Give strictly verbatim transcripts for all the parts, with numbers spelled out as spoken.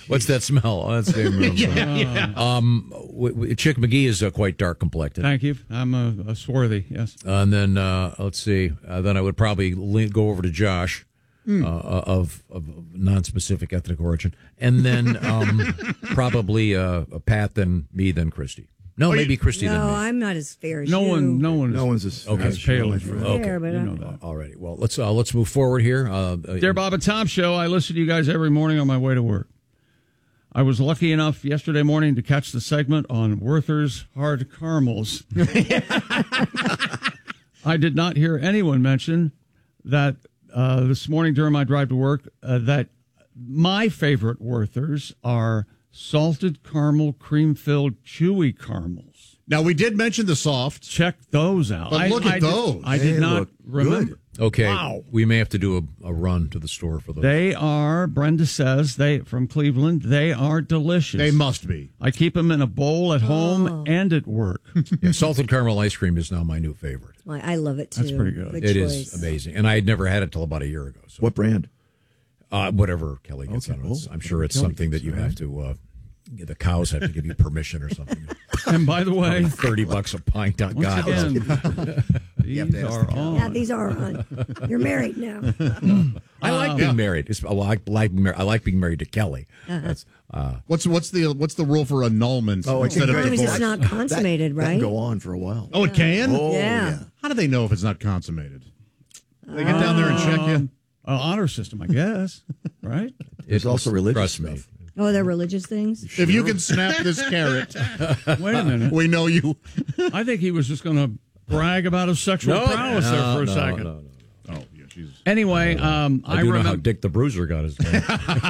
What's that smell? Oh, that's Dave Merle. yeah, yeah. Um, w- w- Chick McGee is uh, quite dark complected. Thank you. I'm a, a swarthy, yes. Uh, and then, uh, let's see, uh, then I would probably lean, go over to Josh. Mm. Uh, of, of non-specific ethnic origin, and then um, probably uh, Pat, then me, then Christy. No, Oh, maybe you- Christy, No, then me. I'm not as fair as No you. one, no one, is, No one's as, Okay. as pale as you. Fair, Okay. but You I- know that. All righty. Well, let's uh, let's move forward here. Uh, Dear Bob and Tom Show, I listen to you guys every morning on my way to work. I was lucky enough yesterday morning to catch the segment on Werther's Hard Caramels. I did not hear anyone mention that uh, this morning during my drive to work uh, that my favorite Werther's are salted caramel, cream-filled, chewy caramels. Now, we did mention the soft. Check those out. But I, look at I those. Did, I They did not look remember. good. Okay, Wow. we may have to do a, a run to the store for those. They are, Brenda says, they from Cleveland, they are delicious. They must be. I keep them in a bowl at home Oh. and at work. Yeah, salted caramel ice cream is now my new favorite. Well, I love it too. That's pretty good. Good It choice. is amazing, and I had never had it till about a year ago. So, What brand? uh, whatever Kelly gets Okay, on it, well, I'm sure it's Kelly something that gets you it, have right? to. Uh, the cows have to give you permission or something. And by the way, Thirty bucks a pint. Oh, once God. again, these to ask are the cow. on. Yeah, these are on. You're married now. I like being married. It's, well, I like being married. I like being married to Kelly. That's uh, What's what's the what's the rule for annulment Oh, instead of As long as divorce? it's not That- consummated, that right? can go on for a while. Oh, it can. Oh, Yeah. yeah. How do they know if it's not consummated? They get down there and check you. Um, uh, honor system, I guess. Right? There's also religious trust stuff. me. Oh, they're religious things? If you can snap this carrot, Wait a minute. we know you. I think he was just going to brag about his sexual prowess there for a no, second. no, no. Oh, yeah, she's. Anyway, um, I, I, do know remember. how Dick the Bruiser got his name.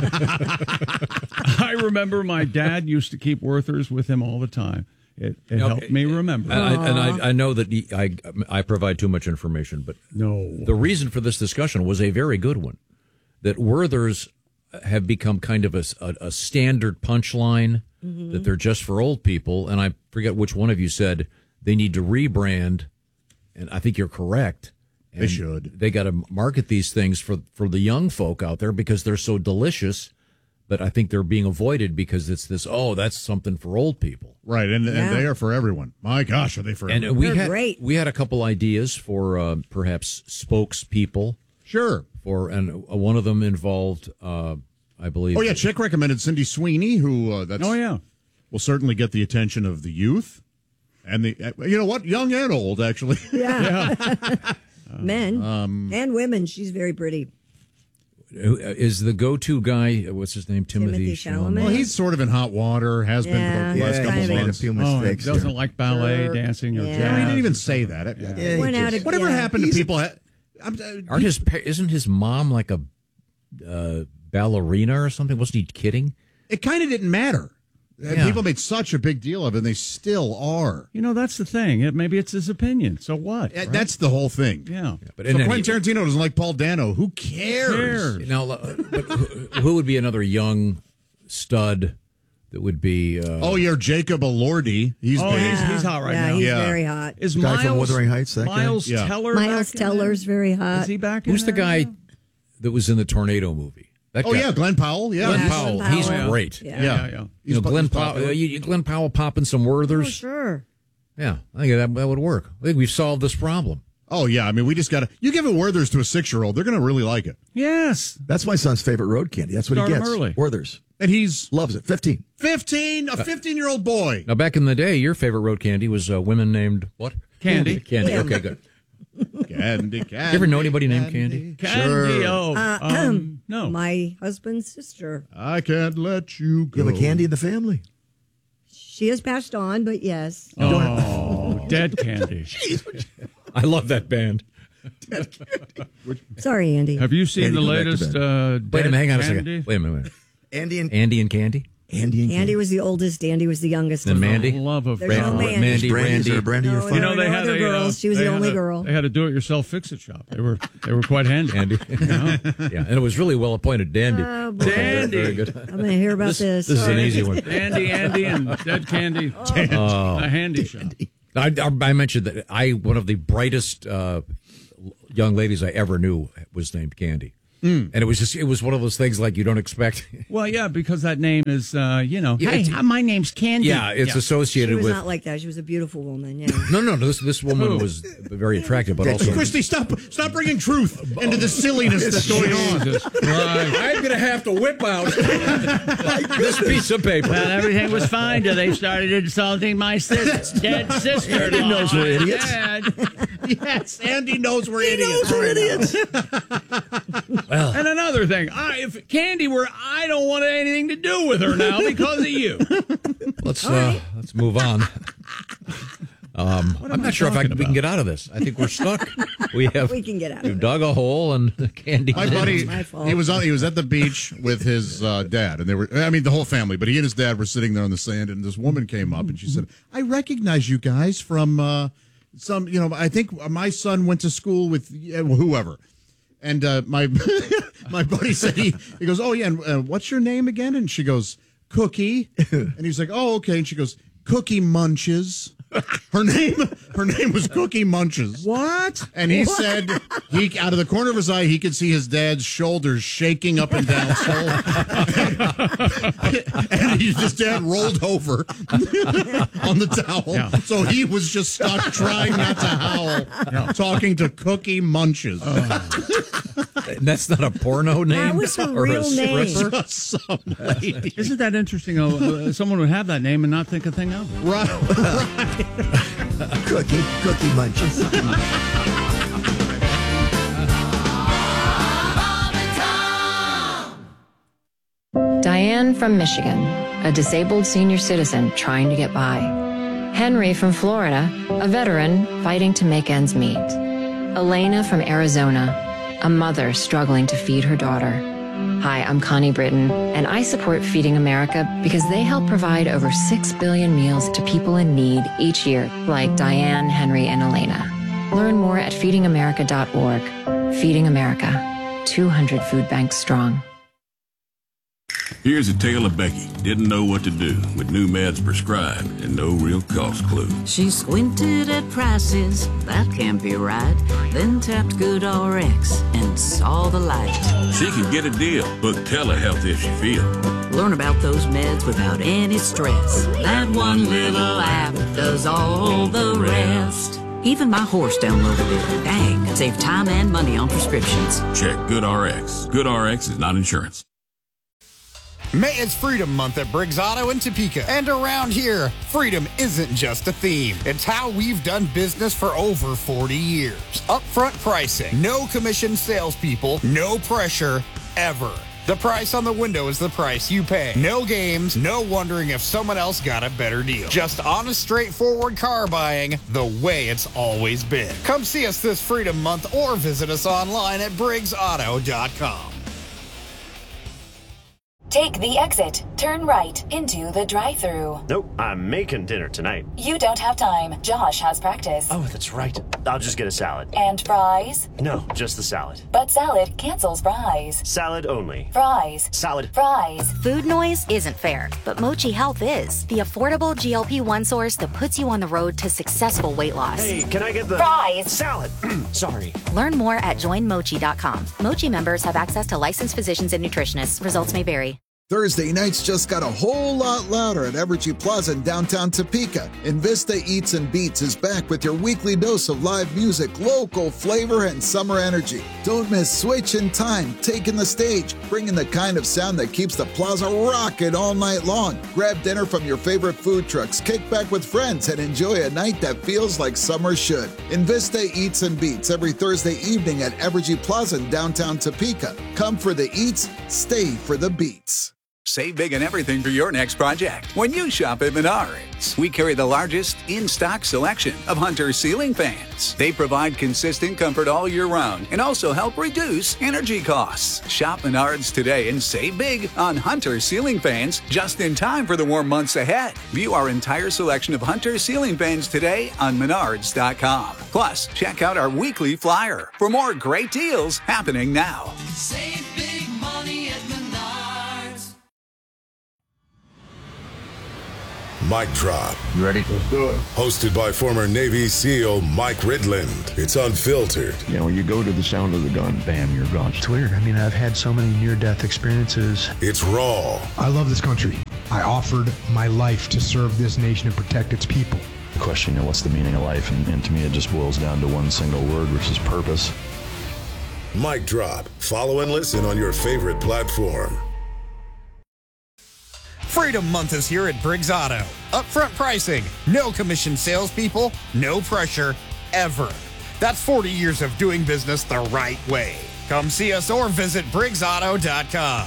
I remember my dad used to keep Werther's with him all the time. It, it No, helped me remember. And, I, and I, I know that he, I, I provide too much information, but no, the reason for this discussion was a very good one. That Werther's have become kind of a, a, a standard punchline, Mm-hmm. that they're just for old people. And I forget which one of you said they need to rebrand, and I think you're correct. And They should. They got to market these things for, for the young folk out there because they're so delicious. But I think they're being avoided because it's this, oh, that's something for old people. Right, and, Yeah. and they are for everyone. My gosh, are they for And everyone? we They're had great. we had a couple ideas for uh, perhaps spokespeople Sure. for, and uh, one of them involved, uh, I believe. Oh, yeah, Chick recommended Cindy Sweeney, who uh, that's oh yeah, will certainly get the attention of the youth. And the, uh, you know what? Young and old, actually. Yeah. Men Um, and women. She's very pretty. Who- Is the go-to guy? What's his name? Timothy, Timothy Chalamet. Well, he's sort of in hot water, has Yeah, been for the last he's couple kind of of made a months. few oh, he mistakes. doesn't there. like ballet Sure. dancing or Yeah. jazz. No, he didn't even say that. It- Yeah, he Went out just- of- Whatever Yeah. happened to He's- people? Ha- I'm, uh, Aren't his pa- isn't his mom like a uh, ballerina or something? Wasn't he kidding? it kind of didn't matter. Uh, Yeah. People made such a big deal of it, and they still are. You know, that's the thing. It, maybe it's his opinion. So what? Uh, right? That's the whole thing. yeah. But So and then Quentin he- Tarantino doesn't like Paul Dano. Who cares? cares? now, uh, but who, who would be another young stud that would be? Uh, Oh, you're Jacob Elordi. He's Oh, big. he's, he's hot right yeah, now. he's Yeah. very hot. Is The guy Miles from Wuthering Heights, that guy? Miles Yeah. Teller? Miles back in Teller's there? very hot. Is he back? who's in the there? guy that was in the Tornado movie? That Oh, guy. yeah, Glenn Powell. Yeah. Glenn Yeah, Powell. Glenn He's Powell. great. Yeah. Yeah. Yeah, yeah. You He's know, po- Glenn he's Powell. popular. Uh, you, Glenn Powell popping some Oh, Werthers. sure. Yeah, I think that that would work. I think we've solved this problem. Oh, yeah. I mean, we just got to. You give it Werther's to a six year old, they're going to really like it. Yes. That's my son's favorite road candy. That's what Start he him gets. early. Werther's. And he's Loves it. fifteen. fifteen, a fifteen year old boy. Now, back in the day, your favorite road candy was uh, women named what? Candy. Candy. Yeah. Okay, good. Candy, candy. You ever know anybody named Candy? Candy. Oh, Uh, um, no. My husband's sister. I can't let you go. You have a candy in the family. She has passed on, but yes. Oh, dead candy. I love that band. Sorry, Andy. Have you seen Candy, the come back to latest? bed. Uh, Wait a Dead minute, hang on a Candy? second. Wait a minute. Wait a minute. Andy and Andy and Candy? Andy and Andy Candy. was the oldest. Andy was the youngest. Then of them. Mandy? Love of There's Ran- no Ra- Mandy. Mandy, Brandy, is Randy. there a Brandy No, you're no, fond You know, of? they no had other a, girls. uh, She was they the had only a- girl. They had a do-it-yourself fix-it shop. They were they were quite handy. Andy. You know? Yeah, and it was really well appointed. Dandy. Oh, boy. Dandy. Very good. I'm going to hear about This, this. this is an Sorry. easy one. Andy, Andy, and Dead Candy. Oh. A handy shop. I, I mentioned that I one of the brightest uh, young ladies I ever knew was named Candy. and it was just it was one of those things like you don't expect. Well, yeah, because that name is, uh, you know, Yeah, hey, it's- hi, my name's Candy. Yeah, it's She associated was with. not like that. She was a beautiful woman. Yeah. no, no, no. This this woman was very attractive, but also. Christy, stop stop bringing truth into the silliness that's going on. Jesus Christ. I'm going to have to whip out this piece of paper. Well, everything was fine till they started insulting my sis- dead sister. Andy knows we're idiots. Yes, Andy knows we're He idiots. knows we're idiots. And another thing, I, if Candy were, I don't want anything to do with her now because of you. Let's uh, let's move on. Um, I'm not sure if I, talking we can about? get out of this. I think we're stuck. We have We can get out of We've it. dug a hole and Candy. My buddy, my fault. he was on. He was at the beach with his uh, dad, and they were. I mean, the whole family. But he and his dad were sitting there on the sand, and this woman came up, and she said, "I recognize you guys from uh, some. You know, I think my son went to school with uh, whoever." And uh, my my buddy said he he goes, "Oh yeah, and uh, what's your name again?" And she goes, "Cookie," and he's like, "Oh okay," and she goes, "Cookie Munches." Her name, her name was Cookie Munches. What? And he said, he out of the corner of his eye, he could see his dad's shoulders shaking up and down. So, and he, his dad rolled over on the towel. Yeah. So he was just stuck trying not to howl, talking to Cookie Munches. And that's not a porno name. That was her or real a name. stripper? Some lady. Isn't that interesting? Uh, uh, someone would have that name and not think a thing of it. Right, right. Cookie, cookie munches. Diane from Michigan, a disabled senior citizen trying to get by. Henry from Florida, a veteran fighting to make ends meet. Elena from Arizona, a mother struggling to feed her daughter. Hi, I'm Connie Britton, and I support Feeding America because they help provide over six billion meals to people in need each year, like Diane, Henry, and Elena. Learn more at feeding america dot org. Feeding America, two hundred food banks strong. Here's a tale of Becky. Didn't know what to do with new meds prescribed and no real cost clue. She squinted at prices, that can't be right. Then tapped GoodRx and saw the light. She could get a deal. Book telehealth if she feel. Learn about those meds without any stress. That one little app does all the rest. Even my horse downloaded it. Dang, save time and money on prescriptions. Check GoodRx. GoodRx is not insurance. May is Freedom Month at Briggs Auto in Topeka. And around here, freedom isn't just a theme. It's how we've done business for over forty years. Upfront pricing, no commission salespeople, no pressure, ever. The price on the window is the price you pay. No games, no wondering if someone else got a better deal. Just honest, straightforward car buying the way it's always been. Come see us this Freedom Month or visit us online at briggs auto dot com. Take the exit. Turn right into the drive-thru. Nope, I'm making dinner tonight. You don't have time. Josh has practice. Oh, that's right. I'll just get a salad. And fries? No, just the salad. But salad cancels fries. Salad only. Fries. Salad. Fries. Food noise isn't fair, but Mochi Health is. The affordable G L P one source that puts you on the road to successful weight loss. Hey, can I get the fries? Salad. Sorry. Learn more at join mochi dot com. Mochi members have access to licensed physicians and nutritionists. Results may vary. Thursday nights just got a whole lot louder at Evergy Plaza in downtown Topeka. Invista Eats and Beats is back with your weekly dose of live music, local flavor, and summer energy. Don't miss Switch in Time, Taking the Stage, bringing the kind of sound that keeps the plaza rocking all night long. Grab dinner from your favorite food trucks, kick back with friends, and enjoy a night that feels like summer should. Invista Eats and Beats every Thursday evening at Evergy Plaza in downtown Topeka. Come for the eats, stay for the beats. Save big on everything for your next project when you shop at Menards. We carry the largest in-stock selection of Hunter ceiling fans. They provide consistent comfort all year round and also help reduce energy costs. Shop Menards today and save big on Hunter ceiling fans just in time for the warm months ahead. View our entire selection of Hunter ceiling fans today on menards dot com. Plus, check out our weekly flyer for more great deals happening now. Save big money at Menards. Mic Drop. You ready? Let's do it. Hosted by former Navy SEAL Mike Ridland. It's unfiltered. You know, when you go to the sound of the gun, bam, you're gone. It's weird. I mean, I've had so many near-death experiences. It's raw. I love this country. I offered my life to serve this nation and protect its people. The question, you know, what's the meaning of life? And, and to me, it just boils down to one single word, which is purpose. Mic Drop. Follow and listen on your favorite platform. Freedom Month is here at Briggs Auto. Upfront pricing, no commission salespeople, no pressure, ever. That's forty years of doing business the right way. Come see us or visit Briggs Auto dot com.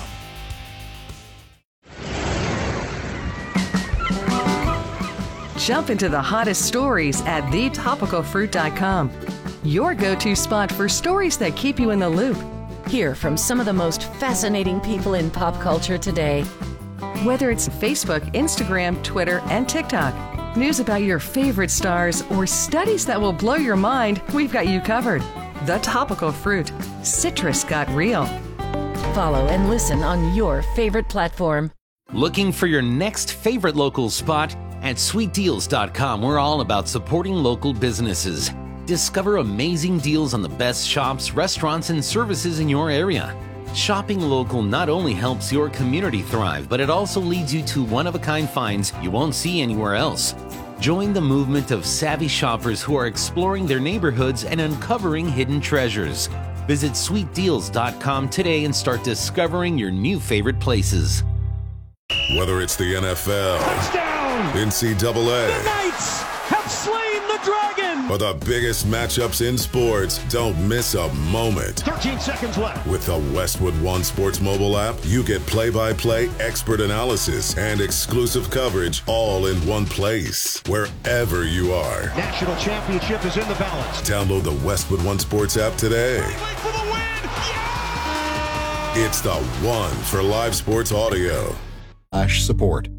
Jump into the hottest stories at the topical fruit dot com. Your go-to spot for stories that keep you in the loop. Hear from some of the most fascinating people in pop culture today. Whether it's Facebook, Instagram, Twitter, and TikTok, news about your favorite stars, or studies that will blow your mind, we've got you covered. The Topical Fruit. Citrus got real. Follow and listen on your favorite platform. Looking for your next favorite local spot? At sweet deals dot com, we're all about supporting local businesses. Discover amazing deals on the best shops, restaurants, and services in your area. Shopping local not only helps your community thrive, but it also leads you to one-of-a-kind finds you won't see anywhere else. Join the movement of savvy shoppers who are exploring their neighborhoods and uncovering hidden treasures. Visit sweet deals dot com today and start discovering your new favorite places. Whether it's the N F L, touchdown, N C double A, the Knights have slain the dragon, or the biggest matchups in sports, don't miss a moment. thirteen seconds left. With the Westwood One Sports mobile app, you get play-by-play, expert analysis, and exclusive coverage all in one place, wherever you are. National championship is in the balance. Download the Westwood One Sports app today. For the win. Yeah! It's the one for live sports audio. Slash support.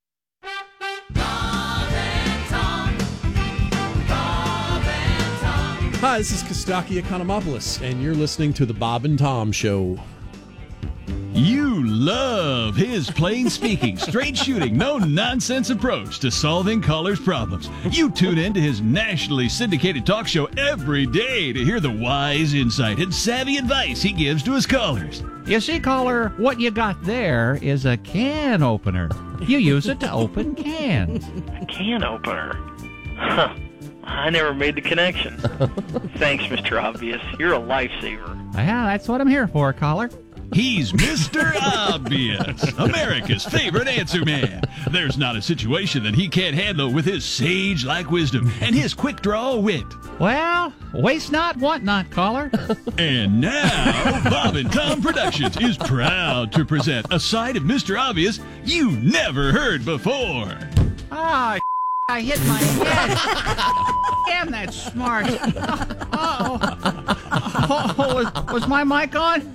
Hi, this is Kostaki Economopoulos, and you're listening to The Bob and Tom Show. You love his plain speaking, straight shooting, no nonsense approach to solving callers' problems. You tune in to his nationally syndicated talk show every day to hear the wise insight and savvy advice he gives to his callers. You see, caller, what you got there is a can opener. You use it to open cans. A can opener? Huh. I never made the connection. Thanks, Mister Obvious. You're a lifesaver. Yeah, that's what I'm here for, caller. He's Mister Obvious, America's favorite answer man. There's not a situation that he can't handle with his sage-like wisdom and his quick-draw wit. Well, waste not, want not, caller. And now, Bob and Tom Productions is proud to present a side of Mister Obvious you never heard before. Ah, I hit my head. Damn, that's smart. Uh-oh. Oh, was, was my mic on?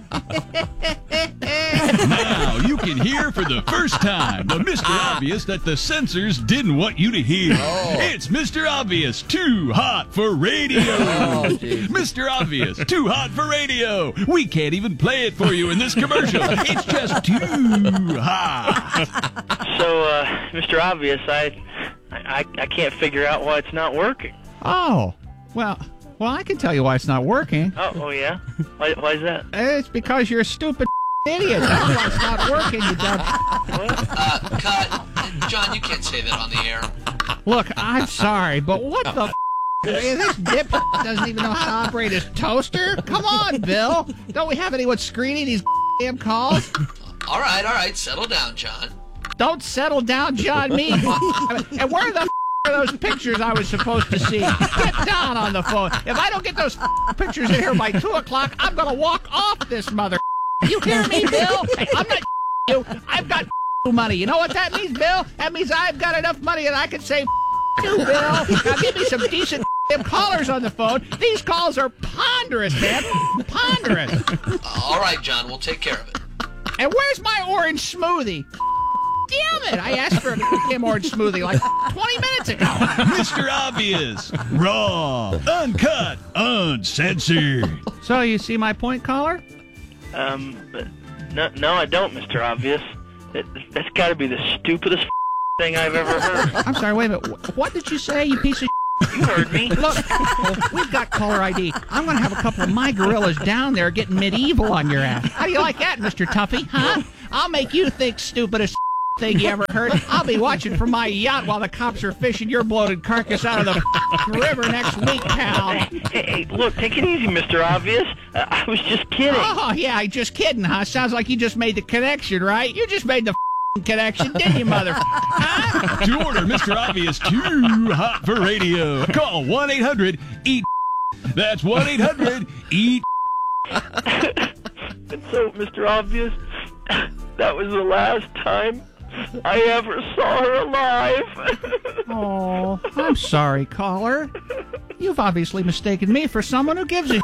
Now you can hear for the first time the Mister Obvious that the censors didn't want you to hear. Oh. It's Mister Obvious, too hot for radio. Oh, Mister Obvious, too hot for radio. We can't even play it for you in this commercial. It's just too hot. So, uh, Mister Obvious, I, I, I can't figure out why it's not working. Oh, well... Well, I can tell you why it's not working. Oh, oh yeah? Why, why is that? It's because you're a stupid idiot. That's why it's not working, you dumb... Uh, cut. John, you can't say that on the air. Look, I'm sorry, but what the f***? This dip doesn't even know how to operate his toaster? Come on, Bill. Don't we have anyone screening these damn calls? All right, all right. Settle down, John. Don't settle down, John, me. And where the f*** are those pictures I was supposed to see? Get down on the phone. If I don't get those f- pictures in here by two o'clock, I'm going to walk off this mother. You hear me, Bill? I'm not you. I've got money. You know what that means, Bill? That means I've got enough money that I can say you, Bill. Now give me some decent callers on the phone. These calls are ponderous, man. Ponderous. All right, John. We'll take care of it. And where's my orange smoothie? Damn it! I asked for a damn orange smoothie like twenty minutes ago. Mister Obvious, raw, uncut, uncensored. So you see my point, caller? Um, no, no, I don't, Mister Obvious. It, that's got to be the stupidest thing I've ever heard. I'm sorry, wait a minute. What did you say, you piece of You heard me. Look, we've got caller I D. I'm going to have a couple of my gorillas down there getting medieval on your ass. How do you like that, Mister Tuffy? Huh? I'll make you think stupidest thing you ever heard. I'll be watching from my yacht while the cops are fishing your bloated carcass out of the river next week, pal. Hey, hey, look, take it easy, Mister Obvious. Uh, I was just kidding. Oh, yeah, I just kidding, huh? Sounds like you just made the connection, right? You just made the connection, didn't you, mother? Huh? To order Mister Obvious Too Hot for Radio, call one eight hundred eat. That's one eight hundred eat. And so, Mister Obvious, that was the last time I ever saw her alive. Oh, I'm sorry, caller. You've obviously mistaken me for someone who gives a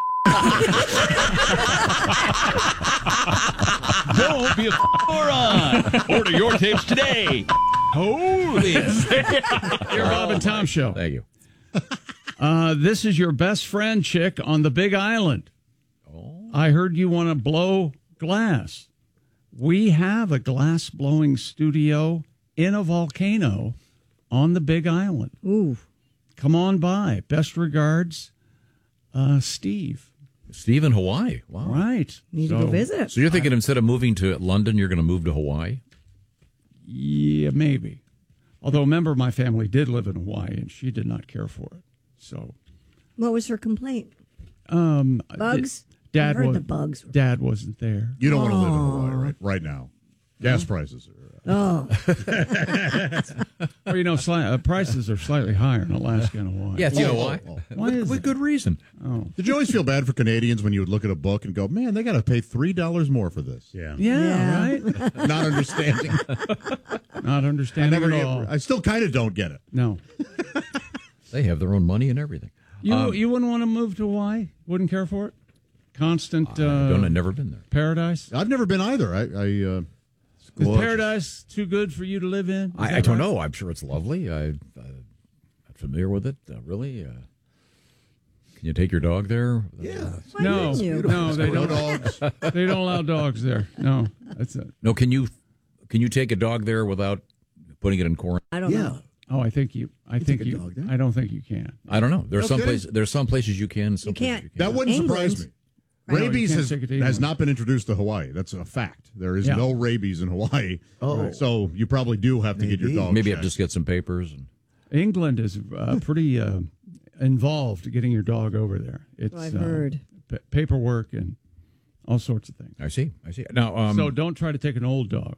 Don't be a moron. Order your tapes today. Holy. Your Bob and Tom Show. Thank you. Uh, this is your best friend chick on the Big Island. Oh. I heard you want to blow glass. We have a glass blowing studio in a volcano on the Big Island. Ooh. Come on by. Best regards, uh, Steve. Steve in Hawaii. Wow. Right. Need so, to go visit. So you're thinking instead of moving to London, you're going to move to Hawaii? Yeah, maybe. Although a member of my family did live in Hawaii, and she did not care for it. So, what was her complaint? Um, bugs? Dad I heard was, the bugs. Dad wasn't there. You don't oh. want to live in Hawaii right, right now. Gas prices are... Oh. Well, you know, sli- uh, prices are slightly higher in Alaska and Hawaii. Yes, you know why? Oh, oh, oh. Why with, is with it? good reason. Oh. Did you always feel bad for Canadians when you would look at a book and go, man, they got to pay three dollars more for this? Yeah. Yeah, yeah. Right? Not understanding. Not understanding I never at get, all. I still kind of don't get it. No. They have their own money and everything. You um, you wouldn't want to move to Hawaii? Wouldn't care for it? Constant uh, I don't, I've never been there. Paradise? I've never been either. I... I uh, Is paradise too good for you to live in? I, I don't right? know. I'm sure it's lovely. I, uh, I'm familiar with it. Uh, really? Uh, can you take your dog there? Yeah. Uh, no, no, they don't. Dogs. They don't allow dogs there. No, that's it. No, can you can you take a dog there without putting it in quarantine? I don't yeah. know. Oh, I think you. I you think take a you. dog there? I don't think you can. I don't know. There's No some kidding? places. There's some places you can. Some You can't. Places you That can't. wouldn't England. surprise me. No, you Rabies can't has, take it to has England. not been introduced to Hawaii. That's a fact. There is Yeah. no rabies in Hawaii. Oh. So you probably do have to get your dog Maybe I checked. just get some papers. And... England is uh, pretty uh, involved getting your dog over there. It's I've uh, heard. p- paperwork and all sorts of things. I see. I see. Now, um, so don't try to take an old dog.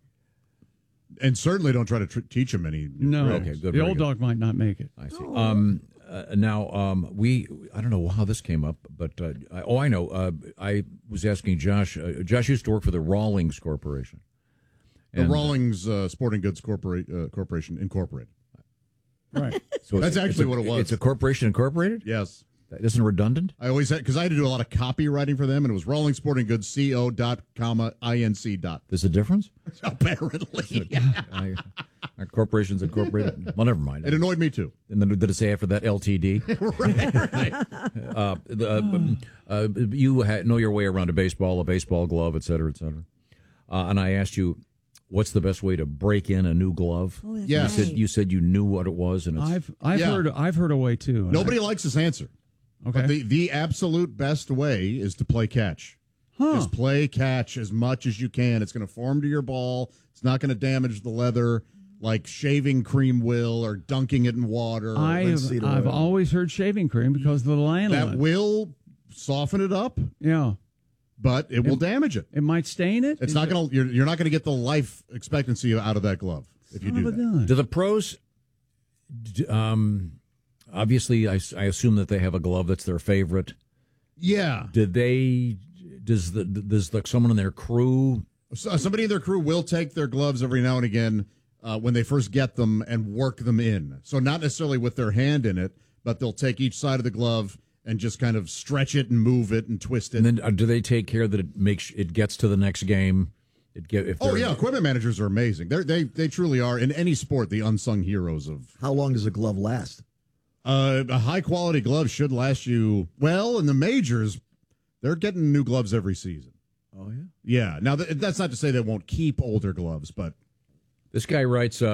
And certainly don't try to tr- teach him any. No, Okay, good, the very old good. dog might not make it. I see. Um, uh, now, um, we, I don't know how this came up, but, uh, I, oh, I know. Uh, I was asking Josh. Uh, Josh used to work for the Rawlings Corporation. The And, Rawlings uh, Sporting Goods Corpora- uh, Corporation Incorporated. Right. So That's it's- actually it's a- what it was. It's a corporation incorporated? Yes. That isn't redundant? I always had, because I had to do a lot of copywriting for them, and it was Rawlings Sporting Goods, C O dot, comma, I N C dot. There's a difference? Apparently. I, our corporation's incorporated. Well, never mind. It annoyed me too. And then did it say after that L T D? right, right. Uh, the, uh, uh, you ha- know your way around a baseball, a baseball glove, et cetera, et cetera. Uh, and I asked you, what's the best way to break in a new glove? Oh, that's Yes. You right. said you said you knew what it was, and it's I've I've Yeah. heard I've heard a way too. and Nobody likes this answer. I, okay. But the, the absolute best way is to play catch. Huh. Just play catch as much as you can. It's going to form to your ball. It's not going to damage the leather like shaving cream will or dunking it in water. or I've linseed I've oil. always heard shaving cream because of the lanolin. That will soften it up, yeah, but it will damage it. it might stain it. It's Is not it- going to. You're, you're not going to get the life expectancy out of that glove if you Son do of a that. gun. do the pros? d- Um, obviously, I, s- I assume that they have a glove that's their favorite. Yeah. Did they? Does the does like someone in their crew? So, somebody in their crew will take their gloves every now and again uh, when they first get them and work them in. So not necessarily with their hand in it, but they'll take each side of the glove and just kind of stretch it and move it and twist it. And then uh, do they take care that it makes it gets to the next game? It get if oh they're- yeah, equipment managers are amazing. They they they truly are in any sport the unsung heroes of. How long does a glove last? Uh, a high quality glove should last you well. In the majors, they're getting new gloves every season. Oh yeah. Yeah. Now th- that's not to say they won't keep older gloves, but This guy writes, uh,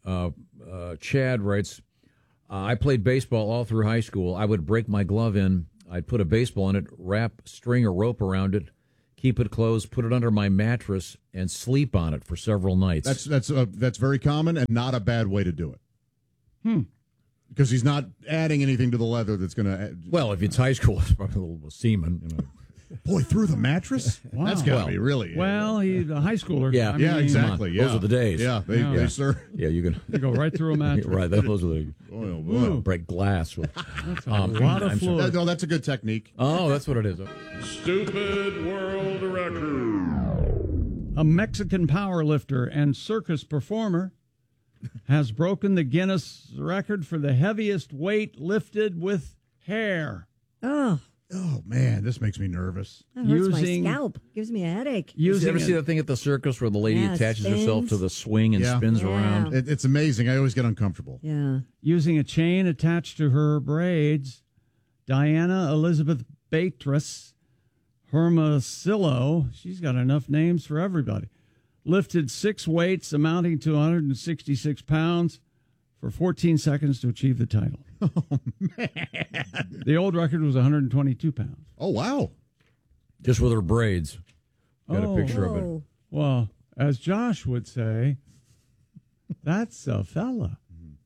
Uh, uh, Chad writes, uh, I played baseball all through high school. I would break my glove in. I'd put a baseball in it, wrap string or rope around it, keep it closed, put it under my mattress, and sleep on it for several nights. That's that's uh, that's very common and not a bad way to do it. Hmm. Because he's not adding anything to the leather that's going to. Well, if it's high school, it's probably a little semen. You know. Boy, through the mattress? Wow. That's got to Well, be really. Well, he's a high schooler. Yeah, I yeah, mean, exactly. Yeah. Those are the days. Yeah, they, Yeah. they sir. Yeah, you can You go right through a mattress. right. Those are the Oh, boy. Ooh. break glass. With, That's a um, lot of I'm sorry. fluid. No, that's a good technique. Oh, that's what it is. Stupid World Record. A Mexican power lifter and circus performer has broken the Guinness record for the heaviest weight lifted with hair. Oh, Oh man, this makes me nervous. that hurts Using- my scalp. Gives me a headache. You Using ever a- see that thing at the circus where the lady Yeah, attaches spins. herself to the swing and Yeah. spins Yeah. around? It, it's amazing. I always get uncomfortable. Yeah. Using a chain attached to her braids, Diana Elizabeth Beatrice Hermosillo, she's got enough names for everybody, lifted six weights amounting to one hundred sixty-six pounds for fourteen seconds to achieve the title. Oh man. The old record was one hundred twenty-two pounds. Oh wow. Just with her braids. Got Oh. a picture of it. Oh. Well, as Josh would say, that's a fella.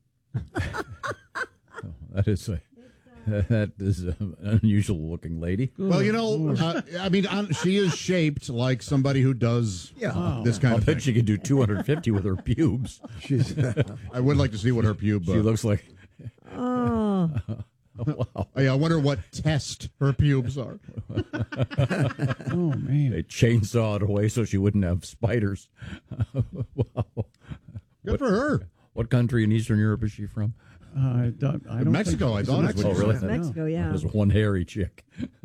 That is a that is an unusual looking lady. Well, you know, uh, I mean, on, she is shaped like somebody who does Yeah. this kind I'll of bet thing. she could do two hundred fifty with her pubes. She's I would like to see what her pube. She Uh, looks like. Oh. Wow. I I wonder what test her pubes are. Oh, man. They chainsaw it away so she wouldn't have spiders. Wow. Good for her. What country in Eastern Europe is she from? Uh, I don't, I don't Mexico, think I thought it was. Oh, really? It's Mexico, yeah. There's one hairy chick.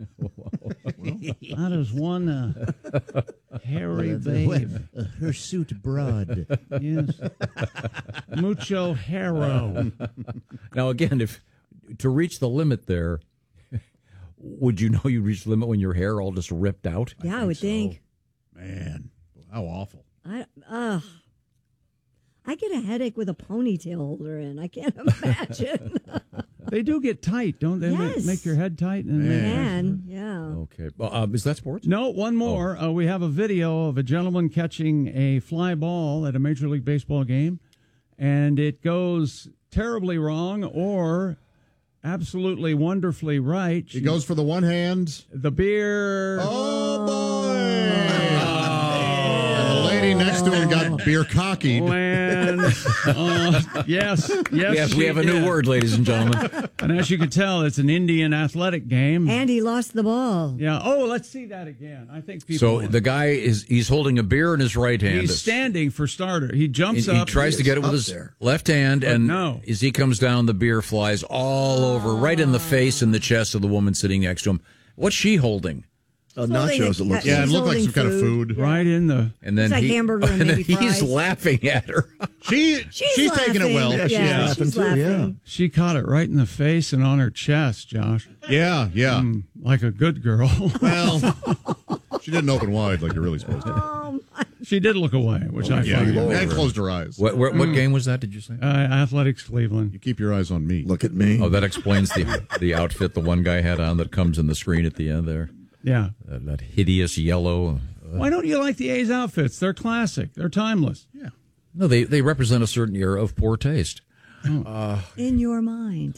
That is one uh, hairy babe. her suit broad. Yes. Mucho hero. Now, again, if to reach the limit there, would you know you reached the limit when your hair all just ripped out? Yeah, I would think. Man, how awful. I uh, I get a headache with a ponytail holder in. I can't imagine. They do get tight, don't they? Make- Yes. Make your head tight. And Man, yeah. Okay. Well, uh, is that sports? No, one more. Uh, we have a video of a gentleman catching a fly ball at a Major League Baseball game, and it goes terribly wrong or absolutely wonderfully right. She goes for the one hand. The beer. Oh boy! And the lady next to him got beer cocky. Lands. uh, yes, yes. Yes, we she have a did. new word, ladies and gentlemen. And as you can tell, it's an Indian athletic game. And he lost the ball. Yeah. Oh, let's see that again. I think people. So want- the guy is he's holding a beer in his right hand. he's standing for starter. He jumps He, he up. tries to get it with up his there. left hand, But and no. as he comes down, the beer flies all over, right in the face and the chest of the woman sitting next to him. What's she holding? Uh, Holding nachos, a- it looks yeah, Yeah, it like. She's looked like some holding kind of food. food. right in the. And then It's like he, hamburger and then maybe he's fries. laughing at her. She She's, she's laughing. taking it well. Yeah, Yeah, she's laughing too, laughing. yeah. She caught it right in the face and on her chest, Josh, Yeah, yeah. Mm, like a good girl. Well, she didn't open wide like you're really supposed to. Oh, my. She did look away, which I Yeah, find. and closed her eyes. What, what, what game was that? Did you say? Uh, Athletics Cleveland. You keep your eyes on me. Look at me. Oh, that explains the the outfit the one guy had on that comes in the screen at the end there. Yeah. That, that hideous yellow. Why don't you like the A's outfits? They're classic. They're timeless. Yeah. No, they they represent a certain era of poor taste. In your mind.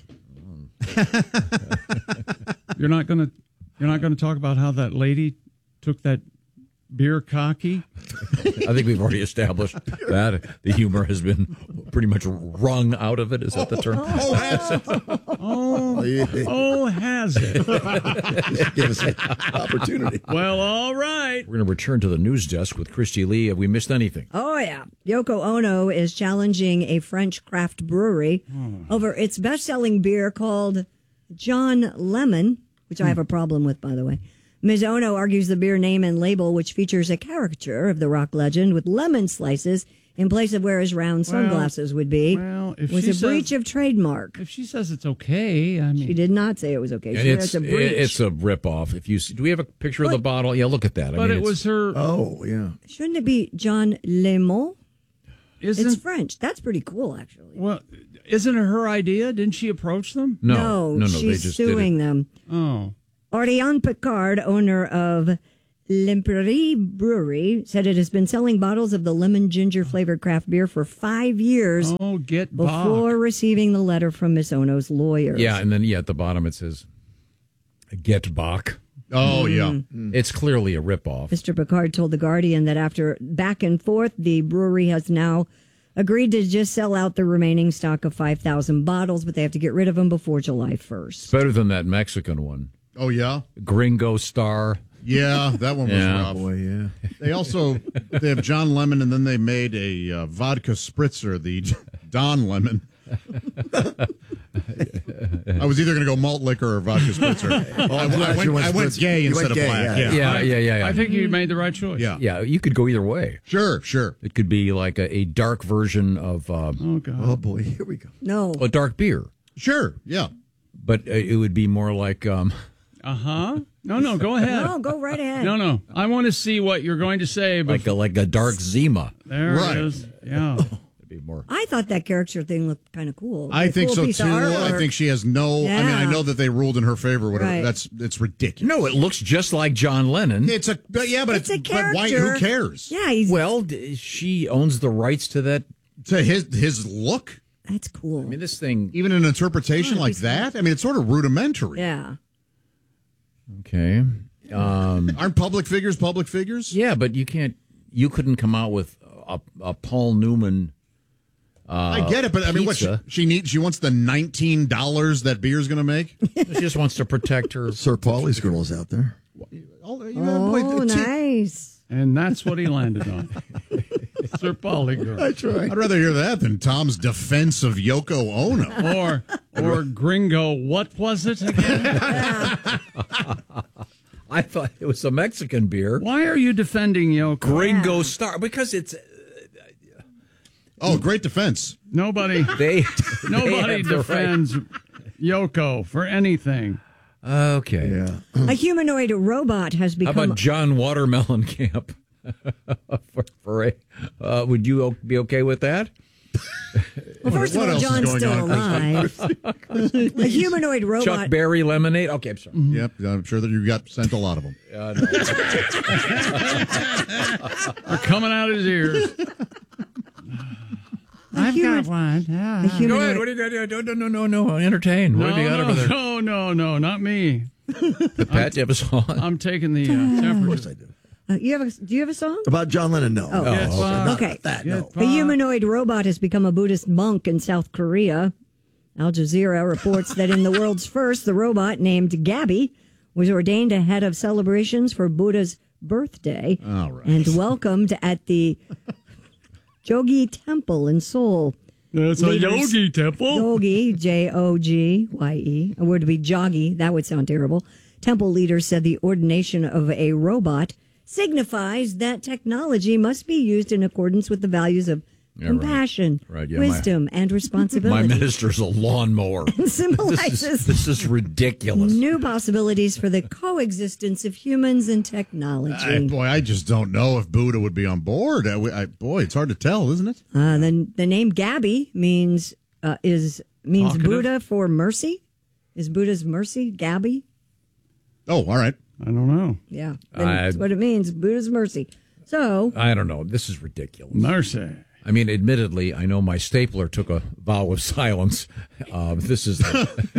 You're not gonna. You're not gonna talk about how that lady took that beer cocky. I think we've already established that the humor has been pretty much wrung out of it. Is that the term? Oh, has it? Oh, oh, has it? Give us an opportunity. Well, all right. We're going to return to the news desk with Christy Lee. Have we missed anything? Oh, yeah. Yoko Ono is challenging a French craft brewery over its best-selling beer called John Lemon, which I have a problem with, by the way. Miz Ono argues the beer name and label, which features a caricature of the rock legend with lemon slices in place of where his round sunglasses would be, Well, if was she a breach says- of trademark. If she says it's okay, I mean, She did not say it was okay. She And said it's it's a breach. it's a ripoff. If you see, do we have a picture of the bottle? Yeah, look at that. I but mean, it it's- was her. Oh, yeah. Shouldn't it be John Lemon? Isn't, it's French. That's pretty cool, actually. Well, isn't it her idea? Didn't she approach them? No, no, no, no she's they just suing did it. them. Oh. Oriane Picard, owner of L'Imperie Brewery, said it has been selling bottles of the lemon ginger flavored craft beer for five years oh, get before Bach. receiving the letter from Miss Ono's lawyers. Yeah, and then yeah, at the bottom it says, "Get Bach." Oh, yeah. Mm. It's clearly a ripoff. Mister Picard told The Guardian that after back and forth, the brewery has now agreed to just sell out the remaining stock of five thousand bottles, but they have to get rid of them before July first. It's better than that Mexican one. Oh, yeah? Gringo Star. Yeah, that one was Yeah. rough. Boy, yeah. They also, they have John Lemon, and then they made a uh, vodka spritzer, the Don Lemon. I was either going to go malt liquor or vodka spritzer. Oh, I, I'm glad I went, you went I went spritzer. gay You instead went of gay, black. yeah. Yeah, yeah, yeah, yeah. I think you made the right choice. Yeah. Yeah, you could go either way. Sure, sure. It could be like a, a dark version of uh, Oh, God. Oh, boy, here we go. No. a dark beer, Sure, yeah. but uh, it would be more like um, Uh-huh. No, no, go ahead. No, go right ahead. No, no. I want to see what you're going to say. like before- a like a dark Zima. There Right. it is. Yeah. It'd be more. I thought that caricature thing looked kind of cool. I A think cool so, piece too. of I artwork. think she has no, I mean, I Yeah. know that they ruled in her favor, whatever. Right. That's, it's ridiculous. No, it looks just like John Lennon. It's a, but yeah, but It's it's, a but why, character. who cares? Yeah, he's, Well, d- she owns the rights to that. To his, his look? that's cool. I mean, this thing. Even an interpretation Yeah, like he's- that? I mean, it's sort of rudimentary. yeah. Okay. Um, Aren't public figures public figures? yeah, but you can't. You couldn't come out with a, a Paul Newman. Uh, I get it, but I mean, what she, pizza. she needs? She wants the nineteen dollars that beer's going to make. She just wants to protect her. Sir Paulie's girls out there. Oh, you know, boy, Oh, the t- nice. And that's what he landed on. Sir Paulie girl. That's right. I'd rather hear that than Tom's defense of Yoko Ono. Or, or Gringo, what was it again? I thought it was a Mexican beer. Why are you defending Yoko? Gringo Star, because it's Oh, great defense. Nobody, they. nobody they have the right- defends Yoko for anything. Okay. Yeah. A humanoid robot has How become. about John Watermelon Camp? for, for a, uh, would you o- be okay with that? Well, first What of all, else is John's going still on? alive. A humanoid robot. Chuck Berry lemonade. Okay, I'm sorry. Yep, I'm sure that you got sent a lot of them. Uh, no. They're coming out his ears. I've human- got one. Yeah. A Go humanoid. ahead. What do you got? No, no, no, no, no. Entertain. What No, have you got no, over there? no, no, no, not me. The Pat, do you have a song? I'm taking the uh, temperature. I do. Uh, you have a, do you have a song? About John Lennon, no. Oh. no Get okay. Bach. Not Okay. that, Get no. Bach. A humanoid robot has become a Buddhist monk in South Korea. Al Jazeera reports that in the world's first, the robot named Gabby was ordained ahead of celebrations for Buddha's birthday All right. and welcomed at the Jogi Temple in Seoul. It's a Leaders- yogi temple. Yogi, J O G Y E. A word to be joggy. That would sound terrible. Temple leaders said the ordination of a robot signifies that technology must be used in accordance with the values of Yeah, right. compassion, Right, yeah, my- wisdom, and My responsibility. minister's a lawnmower. And This symbolizes is, this is ridiculous. new possibilities for the coexistence of humans and I, technology. boy, I just don't know if Buddha would be on board. I, I, boy, it's hard to tell, isn't it? Uh, the the name Gabby means uh, is means Talkative? Buddha for mercy. Is Buddha's mercy Gabby? Oh, all right. I don't know. Yeah, then I- that's what it means. Buddha's mercy. So I don't know. This is ridiculous. Mercy. I mean, admittedly, I know my stapler took a vow of silence. Uh, this is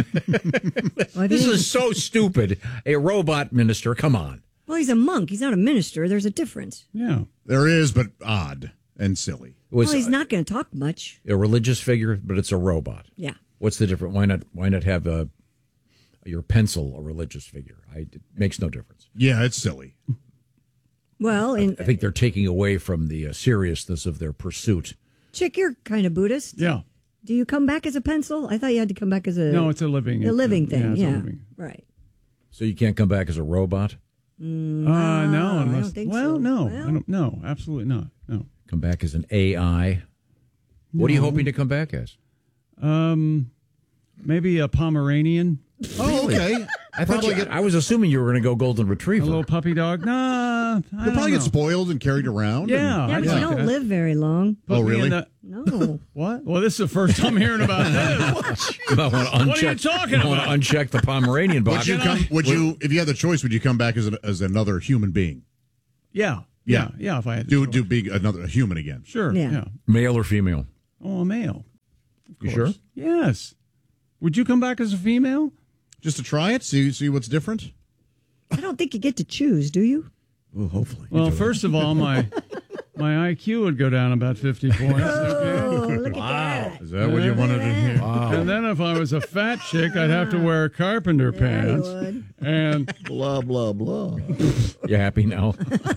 this is so stupid. A robot minister. Come on. well, he's a monk. He's not a minister. There's a difference. Yeah. There is, but odd and silly. It was well, he's not going to talk much. a religious figure, but it's a robot. Yeah. What's the difference? Why not? Why not have a your pencil a religious figure? I, it makes no difference. Yeah, it's silly. Well, in I think they're taking away from the uh, seriousness of their pursuit. Chick, you're kind of Buddhist. Yeah. Do you come back as a pencil? I thought you had to come back as a No, it's a living. a living it's a- thing. it's a Yeah, living. right. So you can't come back as a robot. Mm, Uh, no, I unless, don't think well, so. no, Well, I don't, no, absolutely not. No. Come back as an A I. What are you No. hoping to come back as? Um, maybe a Pomeranian, Oh, okay. I thought Probably you, get- I was assuming you were going to go golden a retriever. little puppy dog. No, I You'll don't probably know. get spoiled and carried around. Yeah, and- Yeah, but I you like don't that. live very long. Put Oh, me in really? the- No. What? Well, this is the first time hearing about this. You might want to uncheck, What are you talking want about? to uncheck the Pomeranian Would box. you come? Would you, if you had the choice, would you come back as an, as another human being? Yeah, yeah, yeah. If I had to do choice. do be another a human again. Sure. Yeah. Yeah. Male or female? Oh, a male. You sure? Yes. Would you come back as a female? Just to try it, see see what's different. I don't think you get to choose, do you? Well, hopefully. Well, first of all, my my I Q would go down about fifty points. Oh, Okay. look at that. Is that what you wanted to hear? And then if I was a fat chick, I'd have to wear carpenter Yeah, you pants. would. And Blah, blah, blah. You happy now?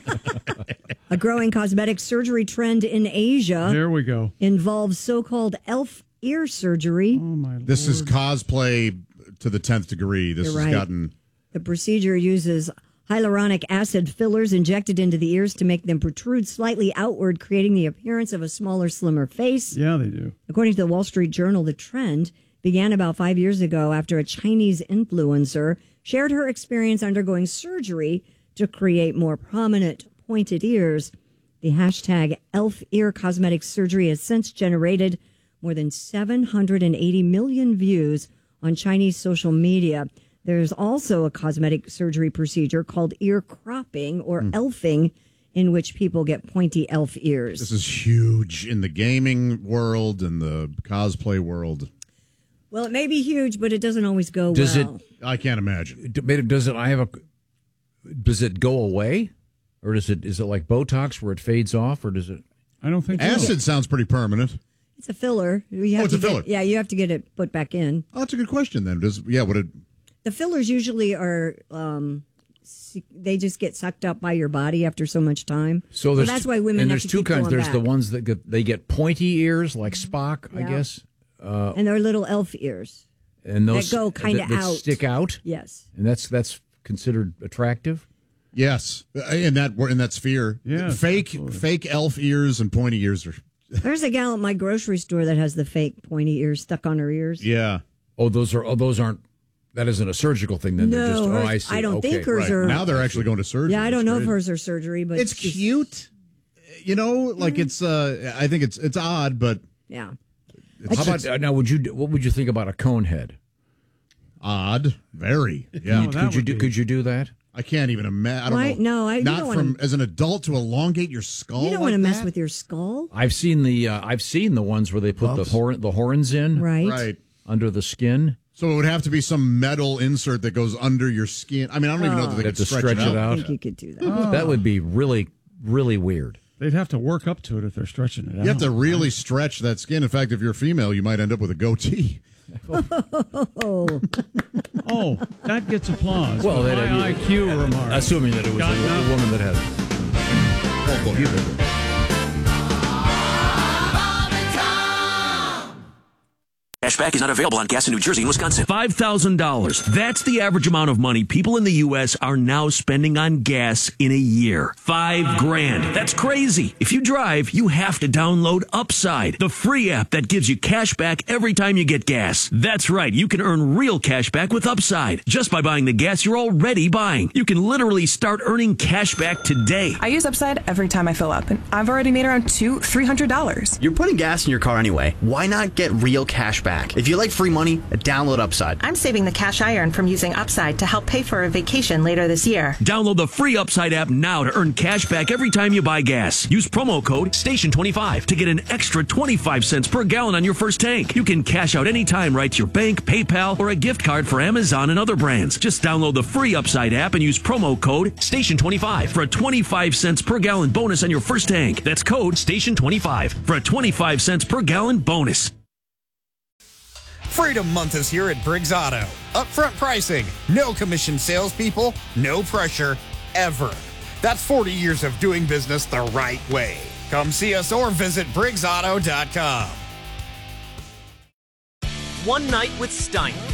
A growing cosmetic surgery trend in Asia there we go. involves so-called elf ear surgery. Oh my Lord. This is cosplay to the tenth degree. This You're has right. gotten. The procedure uses hyaluronic acid fillers injected into the ears to make them protrude slightly outward, creating the appearance of a smaller, slimmer face. Yeah, they do. According to the Wall Street Journal, the trend began about five years ago after a Chinese influencer shared her experience undergoing surgery to create more prominent, pointed ears. The hashtag elf ear cosmetic surgery has since generated more than seven hundred eighty million views on Chinese social media. There's also a cosmetic surgery procedure called ear cropping or elfing, in which people get pointy elf ears. This is huge in the gaming world and the cosplay world. Well, it may be huge, but it doesn't always go Does well. it? I can't imagine. D- Does it? I have a. Does it go away, or does it? Is it like Botox where it fades off, or does it? I don't think so. Acid sounds pretty permanent. It's a filler. You have Oh, it's to a filler. Get, yeah, you have to get it put back in. Oh, that's a good question. Then does yeah? Would it? The fillers usually are. Um, s- they just get sucked up by your body after so much time. So there's that's why women and have there's to two keep kinds. going There's back. the ones that get they get pointy ears like Spock, I Yeah. guess, uh, and they're little elf ears. and those that go kinda that, that out. stick out. Yes. And that's that's considered attractive. Yes, in that in that sphere. Yes, fake absolutely. fake elf ears and pointy ears are. There's a gal at my grocery store that has the fake pointy ears stuck on her ears. Yeah. Oh, those are. Oh, those aren't. That isn't a surgical thing. Then they're No, just. Oh, hers- I see. I don't okay. think hers Right. are. Now they're actually going to surgery. Yeah, I don't know It's if great. hers are surgery, but It's she's- cute. You know, like it's. uh I think it's it's odd, but Yeah. How about uh, now? Would you? What would you think about a cone head? odd. Very. Yeah. Oh, that could you would do? be- Could you do that? I can't even imagine. I don't Why? know. No, I- you not don't from wanna- as an adult to elongate your skull. You don't like want to mess that? with your skull. I've seen the. Uh, I've seen the ones where they put Bumps. the hor- the horns in Right. Right. under the skin. So it would have to be some metal insert that goes under your skin. I mean, I don't even know that they They could have to stretch, stretch it out. it I out. think you could do that. Oh. That would be really, really weird. They'd have to work up to it if they're stretching it out. You have to really stretch that skin. In fact, if you're female, you might end up with a goatee. Oh, Oh, that gets applause. Well, Well, that- my I Q remark. Assuming that it was a, Got a enough. woman that had. Oh, well, you- Cashback is not available on gas in New Jersey and Wisconsin. five thousand dollars. That's the average amount of money people in the U S are now spending on gas in a year. Five grand. That's crazy. If you drive, you have to download Upside, the free app that gives you cash back every time you get gas. That's right. You can earn real cash back with Upside just by buying the gas you're already buying. You can literally start earning cash back today. I use Upside every time I fill up, and I've already made around two, three hundred dollars. You're putting gas in your car anyway. Why not get real cash back? If you like free money, download Upside. I'm saving the cash I earn from using Upside to help pay for a vacation later this year. Download the free Upside app now to earn cash back every time you buy gas. Use promo code station twenty-five to get an extra twenty-five cents per gallon on your first tank. You can cash out anytime right to your bank, PayPal, or a gift card for Amazon and other brands. Just download the free Upside app and use promo code station twenty-five for a twenty-five cents per gallon bonus on your first tank. That's code station twenty-five for a twenty-five cents per gallon bonus. Freedom Month is here at Briggs Auto. Upfront pricing, no commission salespeople, no pressure, ever. That's forty years of doing business the right way. Come see us or visit briggs auto dot com. One Night with Steiner.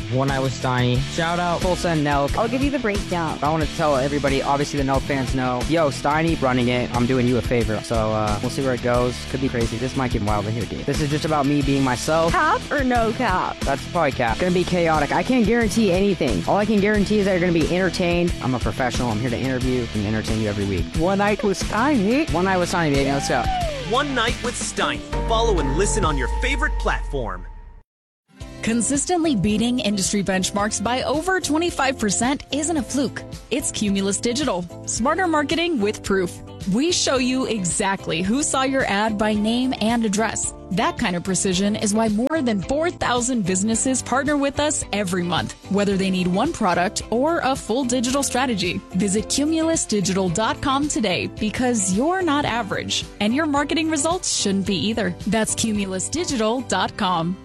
One Night with Steiny. Shout out Full Send Nelk. I'll give you the breakdown. I want to tell everybody, obviously the Nelk fans know, yo, Steiny running it, I'm doing you a favor. So uh, we'll see where it goes. Could be crazy. This might get wild in here, dude. This is just about me being myself. Cap or no cap? That's probably cap. Gonna be chaotic. I can't guarantee anything. All I can guarantee is that you're gonna be entertained. I'm a professional. I'm here to interview and entertain you every week. One Night with Steiny. One Night with Steiny, baby. Let's go. One Night with Steiny. Follow and listen on your favorite platform. Consistently beating industry benchmarks by over twenty-five percent isn't a fluke. It's Cumulus Digital. Smarter marketing with proof. We show you exactly who saw your ad by name and address. That kind of precision is why more than four thousand businesses partner with us every month, whether they need one product or a full digital strategy. Visit cumulus digital dot com today because you're not average, and your marketing results shouldn't be either. That's cumulus digital dot com.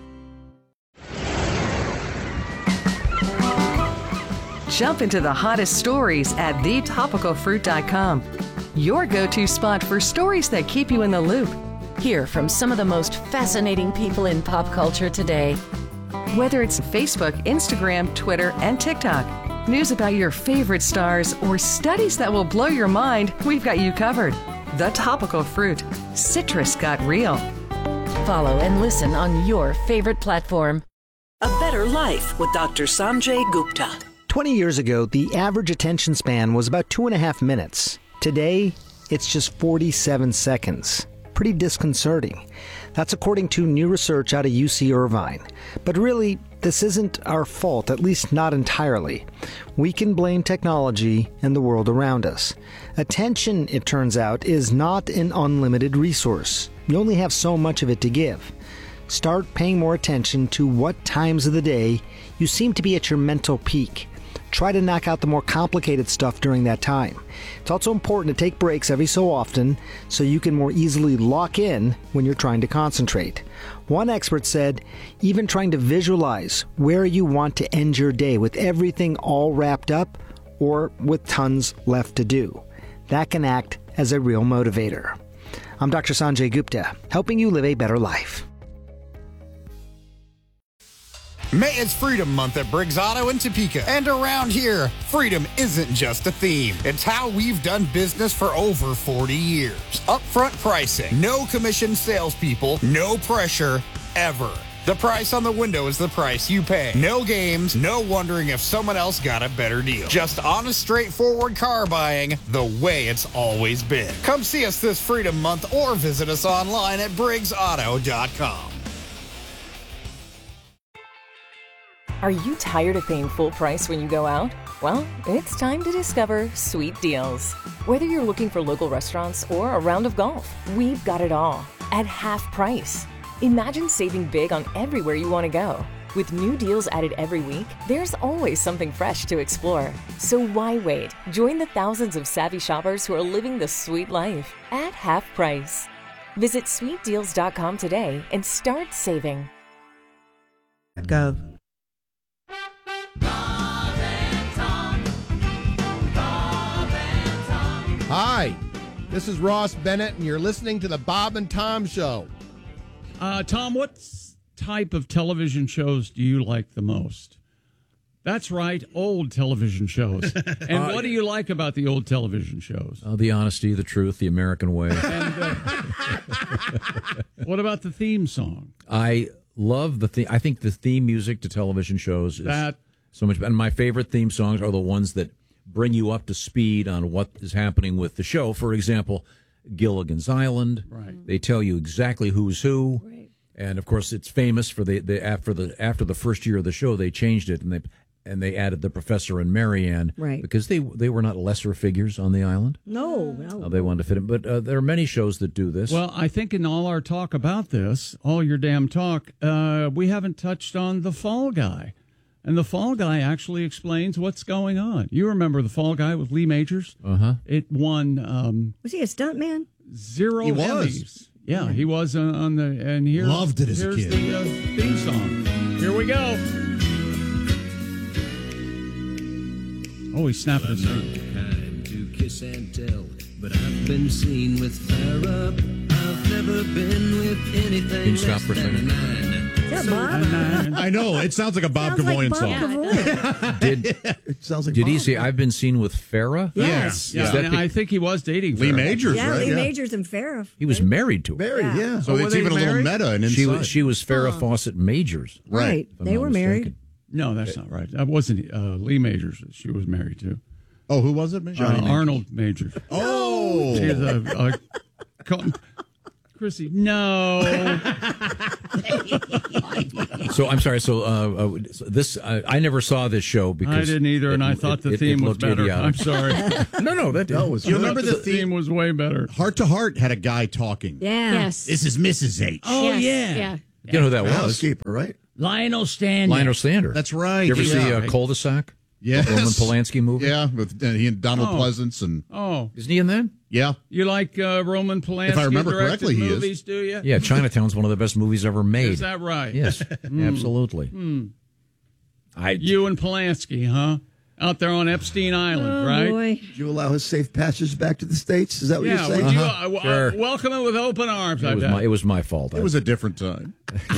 Jump into the hottest stories at the topical fruit dot com. Your go-to spot for stories that keep you in the loop. Hear from some of the most fascinating people in pop culture today. Whether it's Facebook, Instagram, Twitter, and TikTok, news about your favorite stars, or studies that will blow your mind, we've got you covered. The Topical Fruit. Citrus got real. Follow and listen on your favorite platform. A Better Life with Doctor Sanjay Gupta. twenty years ago, the average attention span was about two and a half minutes. Today, it's just forty-seven seconds. Pretty disconcerting. That's according to new research out of U C Irvine. But really, this isn't our fault, at least not entirely. We can blame technology and the world around us. Attention, it turns out, is not an unlimited resource. You only have so much of it to give. Start paying more attention to what times of the day you seem to be at your mental peak. Try to knock out the more complicated stuff during that time. It's also important to take breaks every so often so you can more easily lock in when you're trying to concentrate. One expert said, even trying to visualize where you want to end your day with everything all wrapped up or with tons left to do. That can act as a real motivator. I'm Doctor Sanjay Gupta, helping you live a better life. May is Freedom Month at Briggs Auto in Topeka. And around here, freedom isn't just a theme. It's how we've done business for over forty years. Upfront pricing, no commission salespeople, no pressure, ever. The price on the window is the price you pay. No games, no wondering if someone else got a better deal. Just honest, straightforward car buying the way it's always been. Come see us this Freedom Month or visit us online at briggs auto dot com. Are you tired of paying full price when you go out? Well, it's time to discover Sweet Deals. Whether you're looking for local restaurants or a round of golf, we've got it all at half price. Imagine saving big on everywhere you want to go. With new deals added every week, there's always something fresh to explore. So why wait? Join the thousands of savvy shoppers who are living the sweet life at half price. Visit sweet deals dot com today and start saving. Gov. Hi, this is Ross Bennett, and you're listening to the Bob and Tom Show. Uh, Tom, what type of television shows do you like the most? That's right, old television shows. And uh, what do you like about the old television shows? Uh, the honesty, the truth, the American way. And, uh, what about the theme song? I love the theme. I think the theme music to television shows is that, so much. And my favorite theme songs are the ones that bring you up to speed on what is happening with the show. For example, Gilligan's Island. Right. They tell you exactly who's who. Right. And of course, it's famous for the, the after the after the first year of the show, they changed it and they and they added the Professor and Marianne, right? Because they they were not lesser figures on the island. No, no. Uh, they wanted to fit in, but uh, there are many shows that do this. Well, I think in all our talk about this, all your damn talk, uh, we haven't touched on the Fall Guy. And the Fall Guy actually explains what's going on. You remember the Fall Guy with Lee Majors? Uh-huh. It won... Um, was he a stuntman? Zero he was. Emmys. Yeah, he was on, on the... And here, Loved it as a here's kid. the uh, theme song. Here we go. Oh, he's snapping his I'm kind to kiss and tell, but I've been seen with fire up. I've never been with anything Can you stop for a second? Yeah, that, Bob? I know. It sounds like a Bob Sounds like Kavoyan Bob song. Kavoyan. Did it sounds like Did he Bob. say I've been seen with Farrah? Yes. Yeah, Is that and the- I think he was dating Lee Farrah. Majors, Yeah, right? Lee Yeah. Majors and Farrah. He was married to her. Married, yeah. Yeah. So Oh, were it's they even a little married? meta and inside. She was she was Farrah Fawcett Majors. Right. if I'm They not were mistaken. married. No, that's not right. That wasn't uh, Lee Majors that she was married to. Oh, who was it? Uh, Arnold Majors. Oh. She's a, a, co- Chrissy, no. So I'm sorry. So, uh, uh, so this uh, I never saw this show because I didn't either, it- and I it- thought the it- theme it was looked better. idiotic. I'm sorry. no, no, that, that was. You remember the the theme theme? was way better. Heart to Heart had a guy talking. Yeah. Yes. This is Missus H. Oh, Yes, yeah. Yeah. You know who that was? Housekeeper, right? Lionel Stander. Lionel Stander. That's right. You ever see Yeah. uh, Cul-de-sac? Yes. The Roman Polanski movie. Yeah, with uh, he and Donald Oh. Pleasance and Oh, Isn't he in that? yeah. you like uh, Roman Polanski If I remember directed correctly, he is. movies, do you? Yeah, Chinatown's one of the best movies ever made. Is that right? Yes, absolutely. I You and Polanski, huh? Out there on Epstein Island, Oh, right? boy. Did you allow his safe passage back to the States? Is that what Yeah, you're saying? would you Uh-huh. uh, w- Sure. uh, welcome it with open arms, I it was bet. my it was my fault. It was a different time.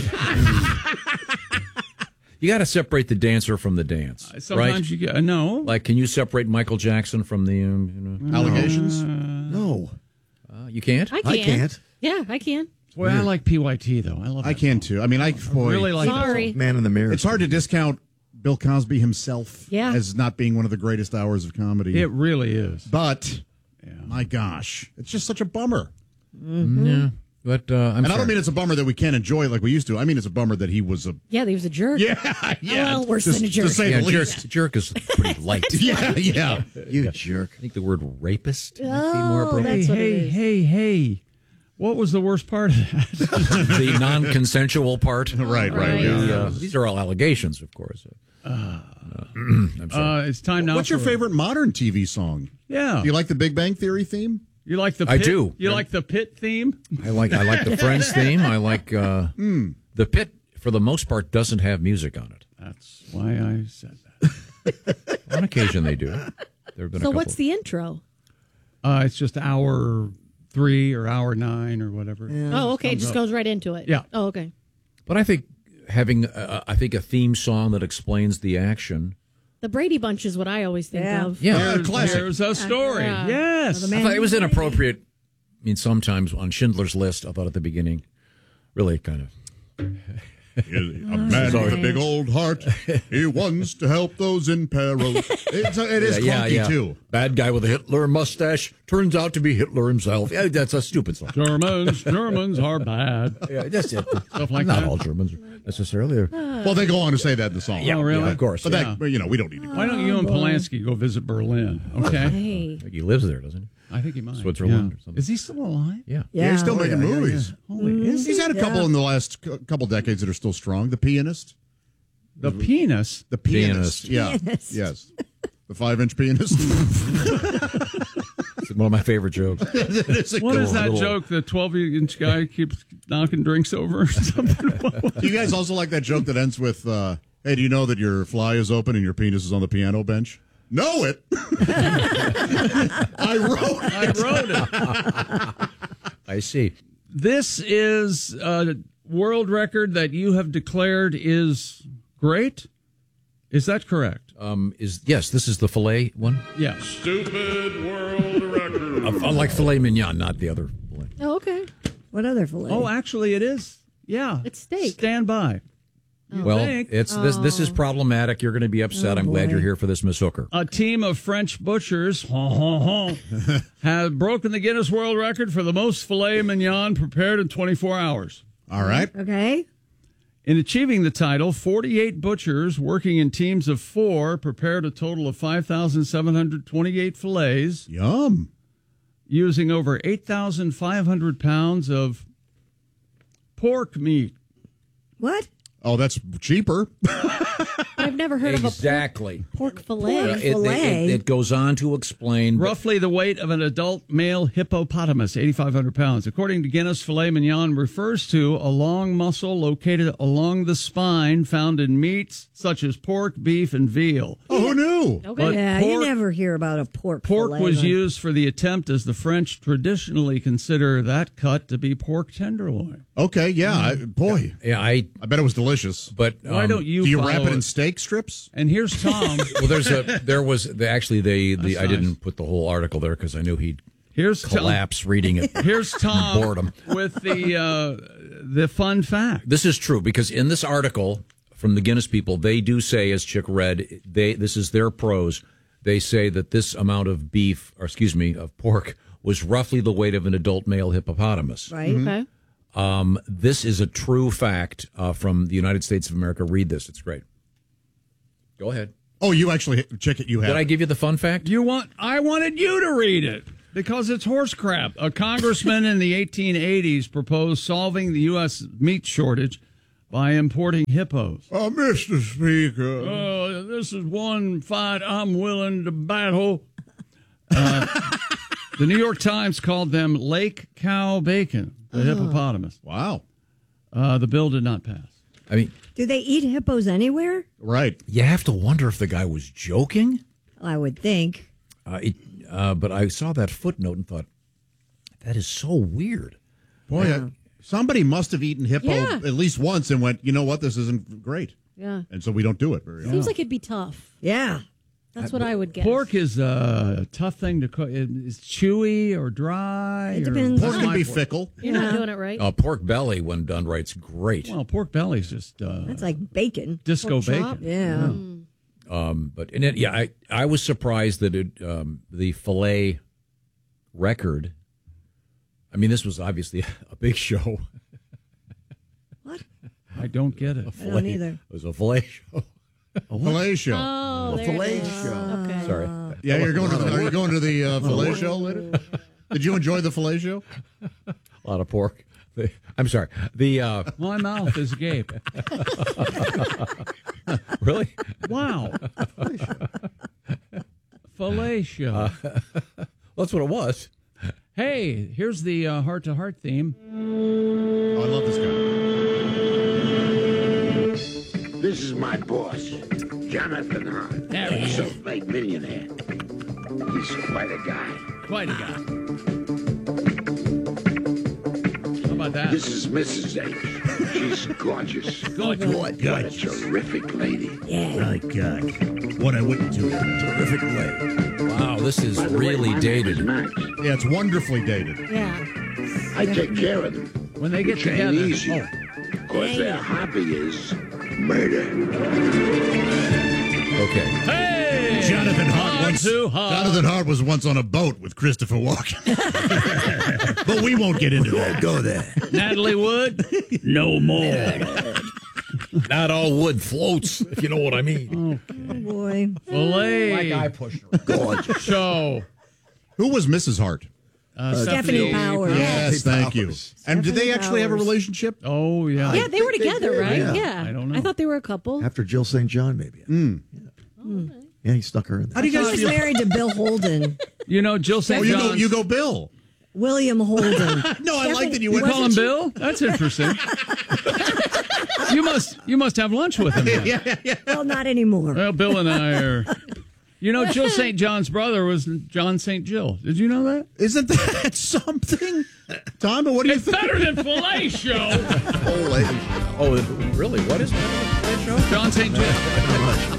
You got to separate the dancer from the dance, Uh, Sometimes right? you get, uh, no. Like, can you separate Michael Jackson from the um, you know? Allegations? No, Uh, you can't. I can. I can't. Yeah, I can. Boy, I like P Y T, though. I love I that can song. too. I mean, I boy, really like that Sorry. Man in the Mirror. it's hard to discount Bill Cosby himself Yeah. as not being one of the greatest hours of comedy. It really is. but my gosh, it's just such a bummer. Yeah, but uh, I'm and I sorry. don't mean it's a bummer that we can't enjoy it like we used to. I mean it's a bummer that he was a Yeah, he was a jerk. yeah yeah Well, worse to, than a jerk. to say yeah, the jerk, least. jerk is pretty light. Yeah, yeah. You jerk. I think the word rapist might be more Oh, appropriate. that's what hey, it is. hey, hey. What was the worst part of that? The non-consensual part. Right, right. Right. Yeah. The, uh, these are all allegations, of course. Uh, I'm sorry. Uh, it's time now. What's your for- favorite modern T V song? Yeah. Do you like the Big Bang Theory theme? You like the I pit? do. You like the pit theme? I like I like the Friends theme. I like uh, the Pit. For the most part, doesn't have music on it. That's why I said that. On occasion, they do. There have been a So couple. what's the intro? Uh, it's just hour three or hour nine or whatever. Oh, okay. It Comes just up. goes right into it. Yeah. Oh, okay. But I think having uh, I think a theme song that explains the action. The Brady Bunch is what I always think Yeah. of. Yeah, There's, classic. there's a story. Yeah. Yes. Well, the I man- thought it was inappropriate. I mean, sometimes on Schindler's List, I thought at the beginning, really kind of. A man with a big old heart. He wants to help those in peril. It's, it is clunky, too. Bad guy with a Hitler mustache turns out to be Hitler himself. Yeah, that's a stupid song. Germans, Germans are bad. Yeah, that's it. Stuff like Not that. all Germans necessarily. Well, they go on to say that in the song. Yeah, really? Yeah, of course. But yeah. that, but, you know, we don't need to go. Why don't you and Polanski go visit Berlin? Okay. Hey. I think he lives there, doesn't he? I think he might. Switzerland Yeah. or something. Is he still alive? Yeah. Yeah, he's still Oh, making yeah, yeah, movies. Holy, is He's he? had a couple Yeah. in the last cou- couple decades that are still strong. The Pianist. The penis? The Pianist. Pianist. Yeah. Pianist. Yes. The five-inch pianist. It's one of my favorite jokes. It is a What good is one. that joke? The twelve-inch guy keeps knocking drinks over or something? Do you guys also like that joke that ends with, uh, hey, do you know that your fly is open and your penis is on the piano bench? Know it. I wrote it. I wrote it. I see. This is a world record that you have declared is great. Is that correct? Um, is yes, this is the filet one. Yeah. Stupid world record. I like filet mignon, not the other filet. Oh, okay. What other filet? Oh, actually, it is. Yeah. It's steak. Stand by. You Well, think? it's this. This is problematic. You're going to be upset. Oh, I'm glad boy. you're here for this, Miss Hooker. A team of French butchers have broken the Guinness World Record for the most filet mignon prepared in twenty-four hours. All right. Okay. In achieving the title, forty-eight butchers working in teams of four prepared a total of five thousand seven hundred twenty-eight fillets, Yum. using over eight thousand five hundred pounds of pork meat. What? Oh, that's cheaper. I've never heard Exactly. of a pork, pork fillet. Uh, it, Filet. it, it goes on to explain. but- Roughly the weight of an adult male hippopotamus, eighty-five hundred pounds. According to Guinness, filet mignon refers to a long muscle located along the spine found in meats such as pork, beef, and veal. Oh, who knew? Okay. But yeah, pork- you never hear about a pork Pork fillet, was but- used for the attempt as the French traditionally consider that cut to be pork tenderloin. Okay, yeah, I, boy, Yeah, I. I bet it was delicious. But Why um, don't you Do you follow wrap it in steak strips? And here's Tom. Well, there's a there was the, actually they the That's I nice. didn't put the whole article there because I knew he'd Here's Tom. collapse reading it. Here's Tom Boredom. with the uh, the fun fact. This is true because in this article from the Guinness people, they do say, as Chick read, they this is their prose. They say that this amount of beef, or excuse me, of pork, was roughly the weight of an adult male hippopotamus. Right. Okay. Um, this is a true fact uh, from the United States of America. Read this; it's great. Go ahead. Oh, you actually check it. You have. Did I give you the fun fact? You want? I wanted you to read it because it's horse crap. A congressman in the eighteen eighties proposed solving the U S meat shortage by importing hippos. Oh, Mister Speaker. Uh, this is one fight I'm willing to battle. Uh, the New York Times called them Lake Cow Bacon, the hippopotamus. Wow. Uh, the bill did not pass. I mean, Do they eat hippos anywhere? Right. you have to wonder if the guy was joking. I would think. Uh, it, uh, but I saw that footnote and thought, that is so weird. Boy, I- somebody must have eaten hippo Yeah. at least once and went, you know what, this isn't great. Yeah. And so we don't do it very often. Seems like it'd be tough. Yeah. That's what I would guess. Pork is a tough thing to cook. It- It's chewy or dry. It or- depends Pork on- can be fickle. You're not doing it right. Uh, pork belly, when done right, is great. Well, pork belly's just uh, That's like bacon. disco Pork bacon. chop? Yeah. Um, but and it, yeah, I, I was surprised that it, um, the filet record. I mean, this was obviously a big show. I don't get it. I don't either. It was a filet show. A filet show. Oh, A there fillet it is. show. Okay. Sorry. Yeah, you're going to the, are you going to the uh, filet show later? Did you enjoy the filet show? A lot of pork. The- I'm sorry. The uh, My mouth is agape. really? Wow. Filet show. Well, that's what it was. Hey, here's the uh, heart-to-heart theme. Oh, I love this guy. This is my boss, Jonathan Hahn. There he is. Self-made millionaire. He's quite a guy. Quite a guy. How about that? This is Missus H. She's gorgeous. Good. What a terrific lady. Yeah. My God. What I went to. Terrific way. Wow, this is By the way, really my name dated. is Max. Yeah, it's wonderfully dated. Yeah. I take care of them. When they get Which ain't together. easy. Oh, Because their hobby is murder. Okay. hey! Jonathan Hart Hard once. to hard. Jonathan Hart was once on a boat with Christopher Walken. But we won't get into that. Go there. Natalie Wood? No more. Not all wood floats, if you know what I mean. Oh, boy. Filet pushed Gorgeous. show. Who was Missus Hart? Uh, Stephanie Powers. Yes, thank you. And did they Stephanie actually have a Powers. relationship? Oh, yeah. Yeah, they were think they together, did, right? yeah. Yeah. I don't know. I thought they were a couple. After Jill Saint John, maybe. Mm. Yeah, he stuck her in there. How do you He guys was feel? married to Bill Holden. You know, Jill Oh, Saint you go, John's. you go, Bill. William Holden. No, I like that you You went. call him Bill? That's interesting. you must you must have lunch with him. Then. Yeah, yeah, yeah. Well, not anymore. Well, Bill and I are. You know, Jill Saint John's brother was John Saint Jill. Did you know that? Isn't that something? Tom, but what do you It's think? better than Filet Show. Holy. Oh, really? What is that show? John Saint Jill.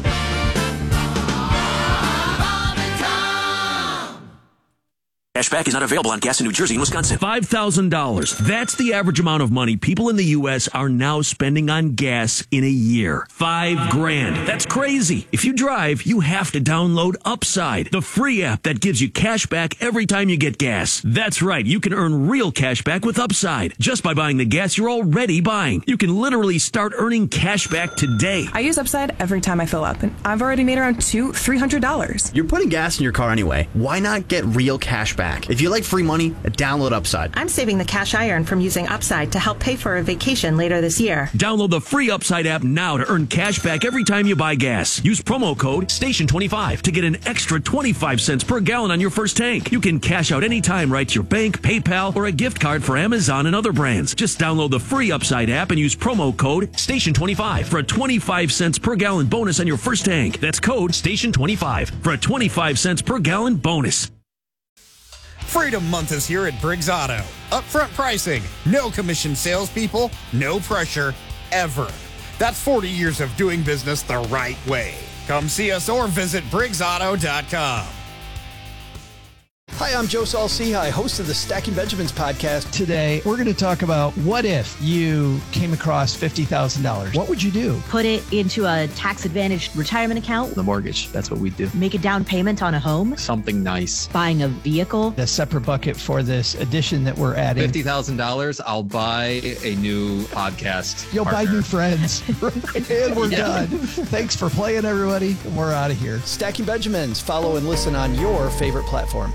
Cashback is not available on gas in New Jersey and Wisconsin. five thousand dollars. That's the average amount of money people in the U S are now spending on gas in a year. Five grand. That's crazy. If you drive, you have to download Upside, the free app that gives you cash back every time you get gas. That's right. You can earn real cash back with Upside just by buying the gas you're already buying. You can literally start earning cash back today. I use Upside every time I fill up, and I've already made around two, three hundred dollars. You're putting gas in your car anyway. Why not get real cash back? If you like free money, download Upside. I'm saving the cash I earn from using Upside to help pay for a vacation later this year. Download the free Upside app now to earn cash back every time you buy gas. Use promo code station twenty-five to get an extra twenty-five cents per gallon on your first tank. You can cash out anytime right to your bank, PayPal, or a gift card for Amazon and other brands. Just download the free Upside app and use promo code station twenty-five for a twenty-five cents per gallon bonus on your first tank. That's code station twenty-five for a twenty-five cents per gallon bonus. Freedom Month is here at Briggs Auto. Upfront pricing, no commission salespeople, no pressure, ever. That's forty years of doing business the right way. Come see us or visit Briggs Auto dot com. Hi, I'm Joe Saul-Sehy, host of the Stacking Benjamins podcast. Today, we're going to talk about what if you came across fifty thousand dollars. What would you do? Put it into a tax-advantaged retirement account. The mortgage, that's what we do. Make a down payment on a home. Something nice. Buying a vehicle. A separate bucket for this addition that we're adding. fifty thousand dollars, I'll buy a new podcast You'll partner. buy new friends. And we're Yeah. done. Thanks for playing, everybody. We're out of here. Stacking Benjamins. Follow and listen on your favorite platform.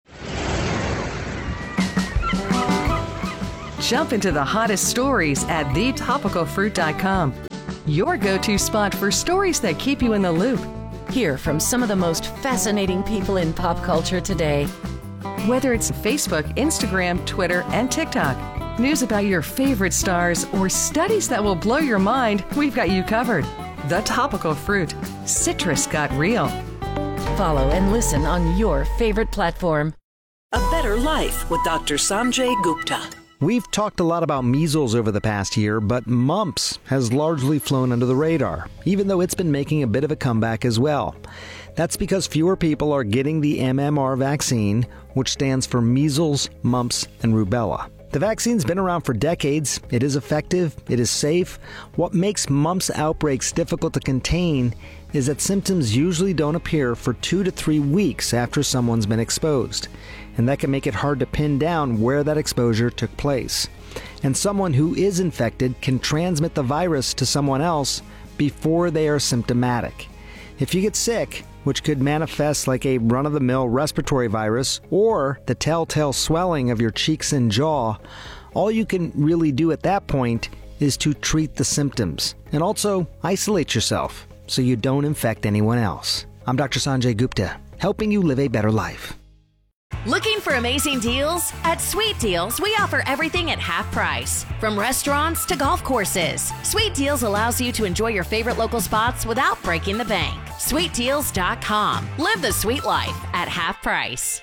Jump into the hottest stories at the topical fruit dot com. Your go-to spot for stories that keep you in the loop. Hear from some of the most fascinating people in pop culture today. Whether it's Facebook, Instagram, Twitter, and TikTok, news about your favorite stars, or studies that will blow your mind, we've got you covered. The Topical Fruit. Citrus got real. Follow and listen on your favorite platform. A Better Life with Doctor Sanjay Gupta. We've talked a lot about measles over the past year, but mumps has largely flown under the radar, even though it's been making a bit of a comeback as well. That's because fewer people are getting the M M R vaccine, which stands for measles, mumps, and rubella. The vaccine's been around for decades. It is effective. It is safe. What makes mumps outbreaks difficult to contain is that symptoms usually don't appear for two to three weeks after someone's been exposed. And that can make it hard to pin down where that exposure took place. And someone who is infected can transmit the virus to someone else before they are symptomatic. If you get sick, which could manifest like a run-of-the-mill respiratory virus or the telltale swelling of your cheeks and jaw, all you can really do at that point is to treat the symptoms and also isolate yourself so you don't infect anyone else. I'm Doctor Sanjay Gupta, helping you live a better life. Looking for amazing deals? At Sweet Deals, we offer everything at half price. From restaurants to golf courses, Sweet Deals allows you to enjoy your favorite local spots without breaking the bank. sweet deals dot com. Live the sweet life at half price.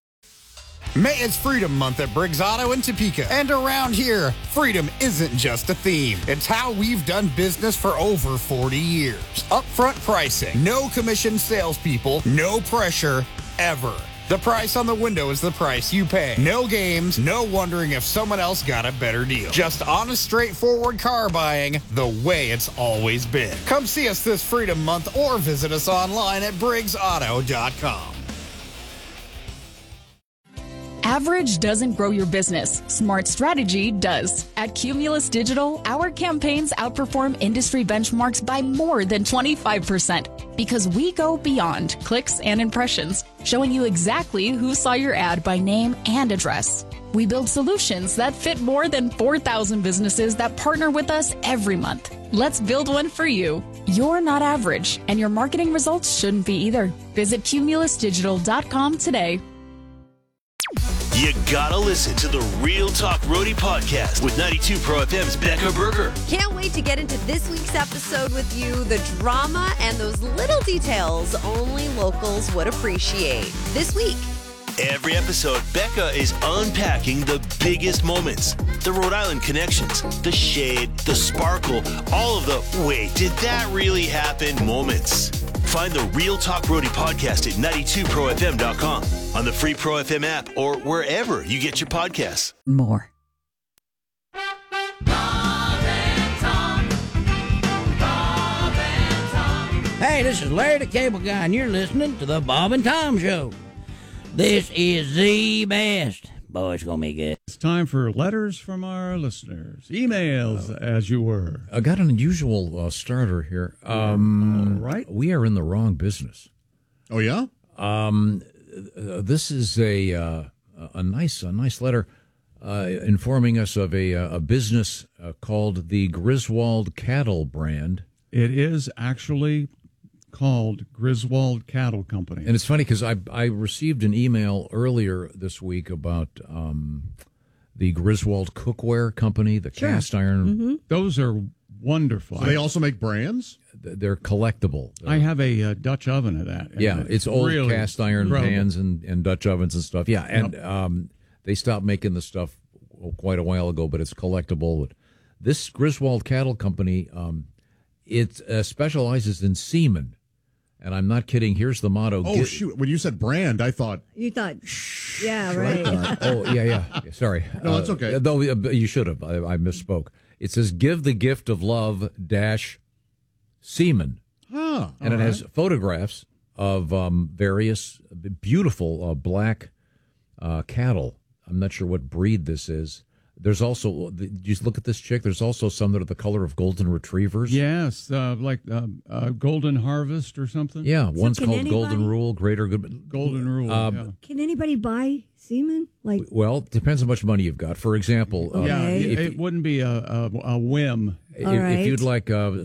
May is Freedom Month at Briggs Auto in Topeka. And around here, freedom isn't just a theme. It's how we've done business for over forty years. Upfront pricing, no commission salespeople, no pressure, ever. The price on the window is the price you pay. No games, no wondering if someone else got a better deal. Just honest, straightforward car buying the way it's always been. Come see us this Freedom Month or visit us online at Briggs Auto dot com. Average doesn't grow your business. Smart strategy does. At Cumulus Digital, our campaigns outperform industry benchmarks by more than twenty-five percent because we go beyond clicks and impressions, showing you exactly who saw your ad by name and address. We build solutions that fit more than four thousand businesses that partner with us every month. Let's build one for you. You're not average, and your marketing results shouldn't be either. Visit cumulus digital dot com today. You gotta listen to the Real Talk Roadie podcast with ninety-two Pro F M's Becca Berger. Can't wait to get into this week's episode with you. The drama and those little details only locals would appreciate. This week. Every episode, Becca is unpacking the biggest moments, the Rhode Island connections, the shade, the sparkle, all of the wait, did that really happen moments. Find the Real Talk Roadie podcast at ninety-two pro f m dot com, on the free Pro F M app, or wherever you get your podcasts. More. Hey, this is Larry the Cable Guy, and you're listening to the Bob and Tom Show. This is the best. Boy, it's going to be good. It's time for letters from our listeners. Emails, uh, as you were. I got an unusual uh, starter here. Um, All right. We are in the wrong business. Oh, yeah? Um, uh, this is a uh, a nice a nice letter uh, informing us of a, a business uh, called the Griswold Cattle Brand. It is actually called Griswold Cattle Company. And it's funny because I I received an email earlier this week about um, the Griswold Cookware Company, the Sure. cast iron. Mm-hmm. Those are wonderful. So they also make brands? they're collectible. I have a uh, Dutch oven of that. Yeah, it's old really cast iron incredible. pans and, and Dutch ovens and stuff. Yeah, and Yep. um, they stopped making the stuff quite a while ago, but it's collectible. This Griswold Cattle Company, um, it uh, specializes in semen. And I'm not kidding. Here's the motto. Oh, Get- shoot. When you said brand, I thought. You thought, yeah, right. oh, yeah, yeah. Yeah, Sorry. No, it's okay. Uh, though uh, you should have. I, I misspoke. It says, give the gift of love dash semen. Huh, and it all has right. photographs of um, various beautiful uh, black uh, cattle. I'm not sure what breed this is. There's also, you look at this chick, there's also some that are the color of golden retrievers. Yes, uh, like uh, uh, Golden Harvest or something. Yeah, one's can called anybody- Golden Rule, Greater Good. Golden Rule. Um, yeah. Can anybody buy semen? Like, Well, depends how much money you've got. For example, uh, Yeah, Okay. it, if, it wouldn't be a, a, a whim. if, All right. if you'd like uh,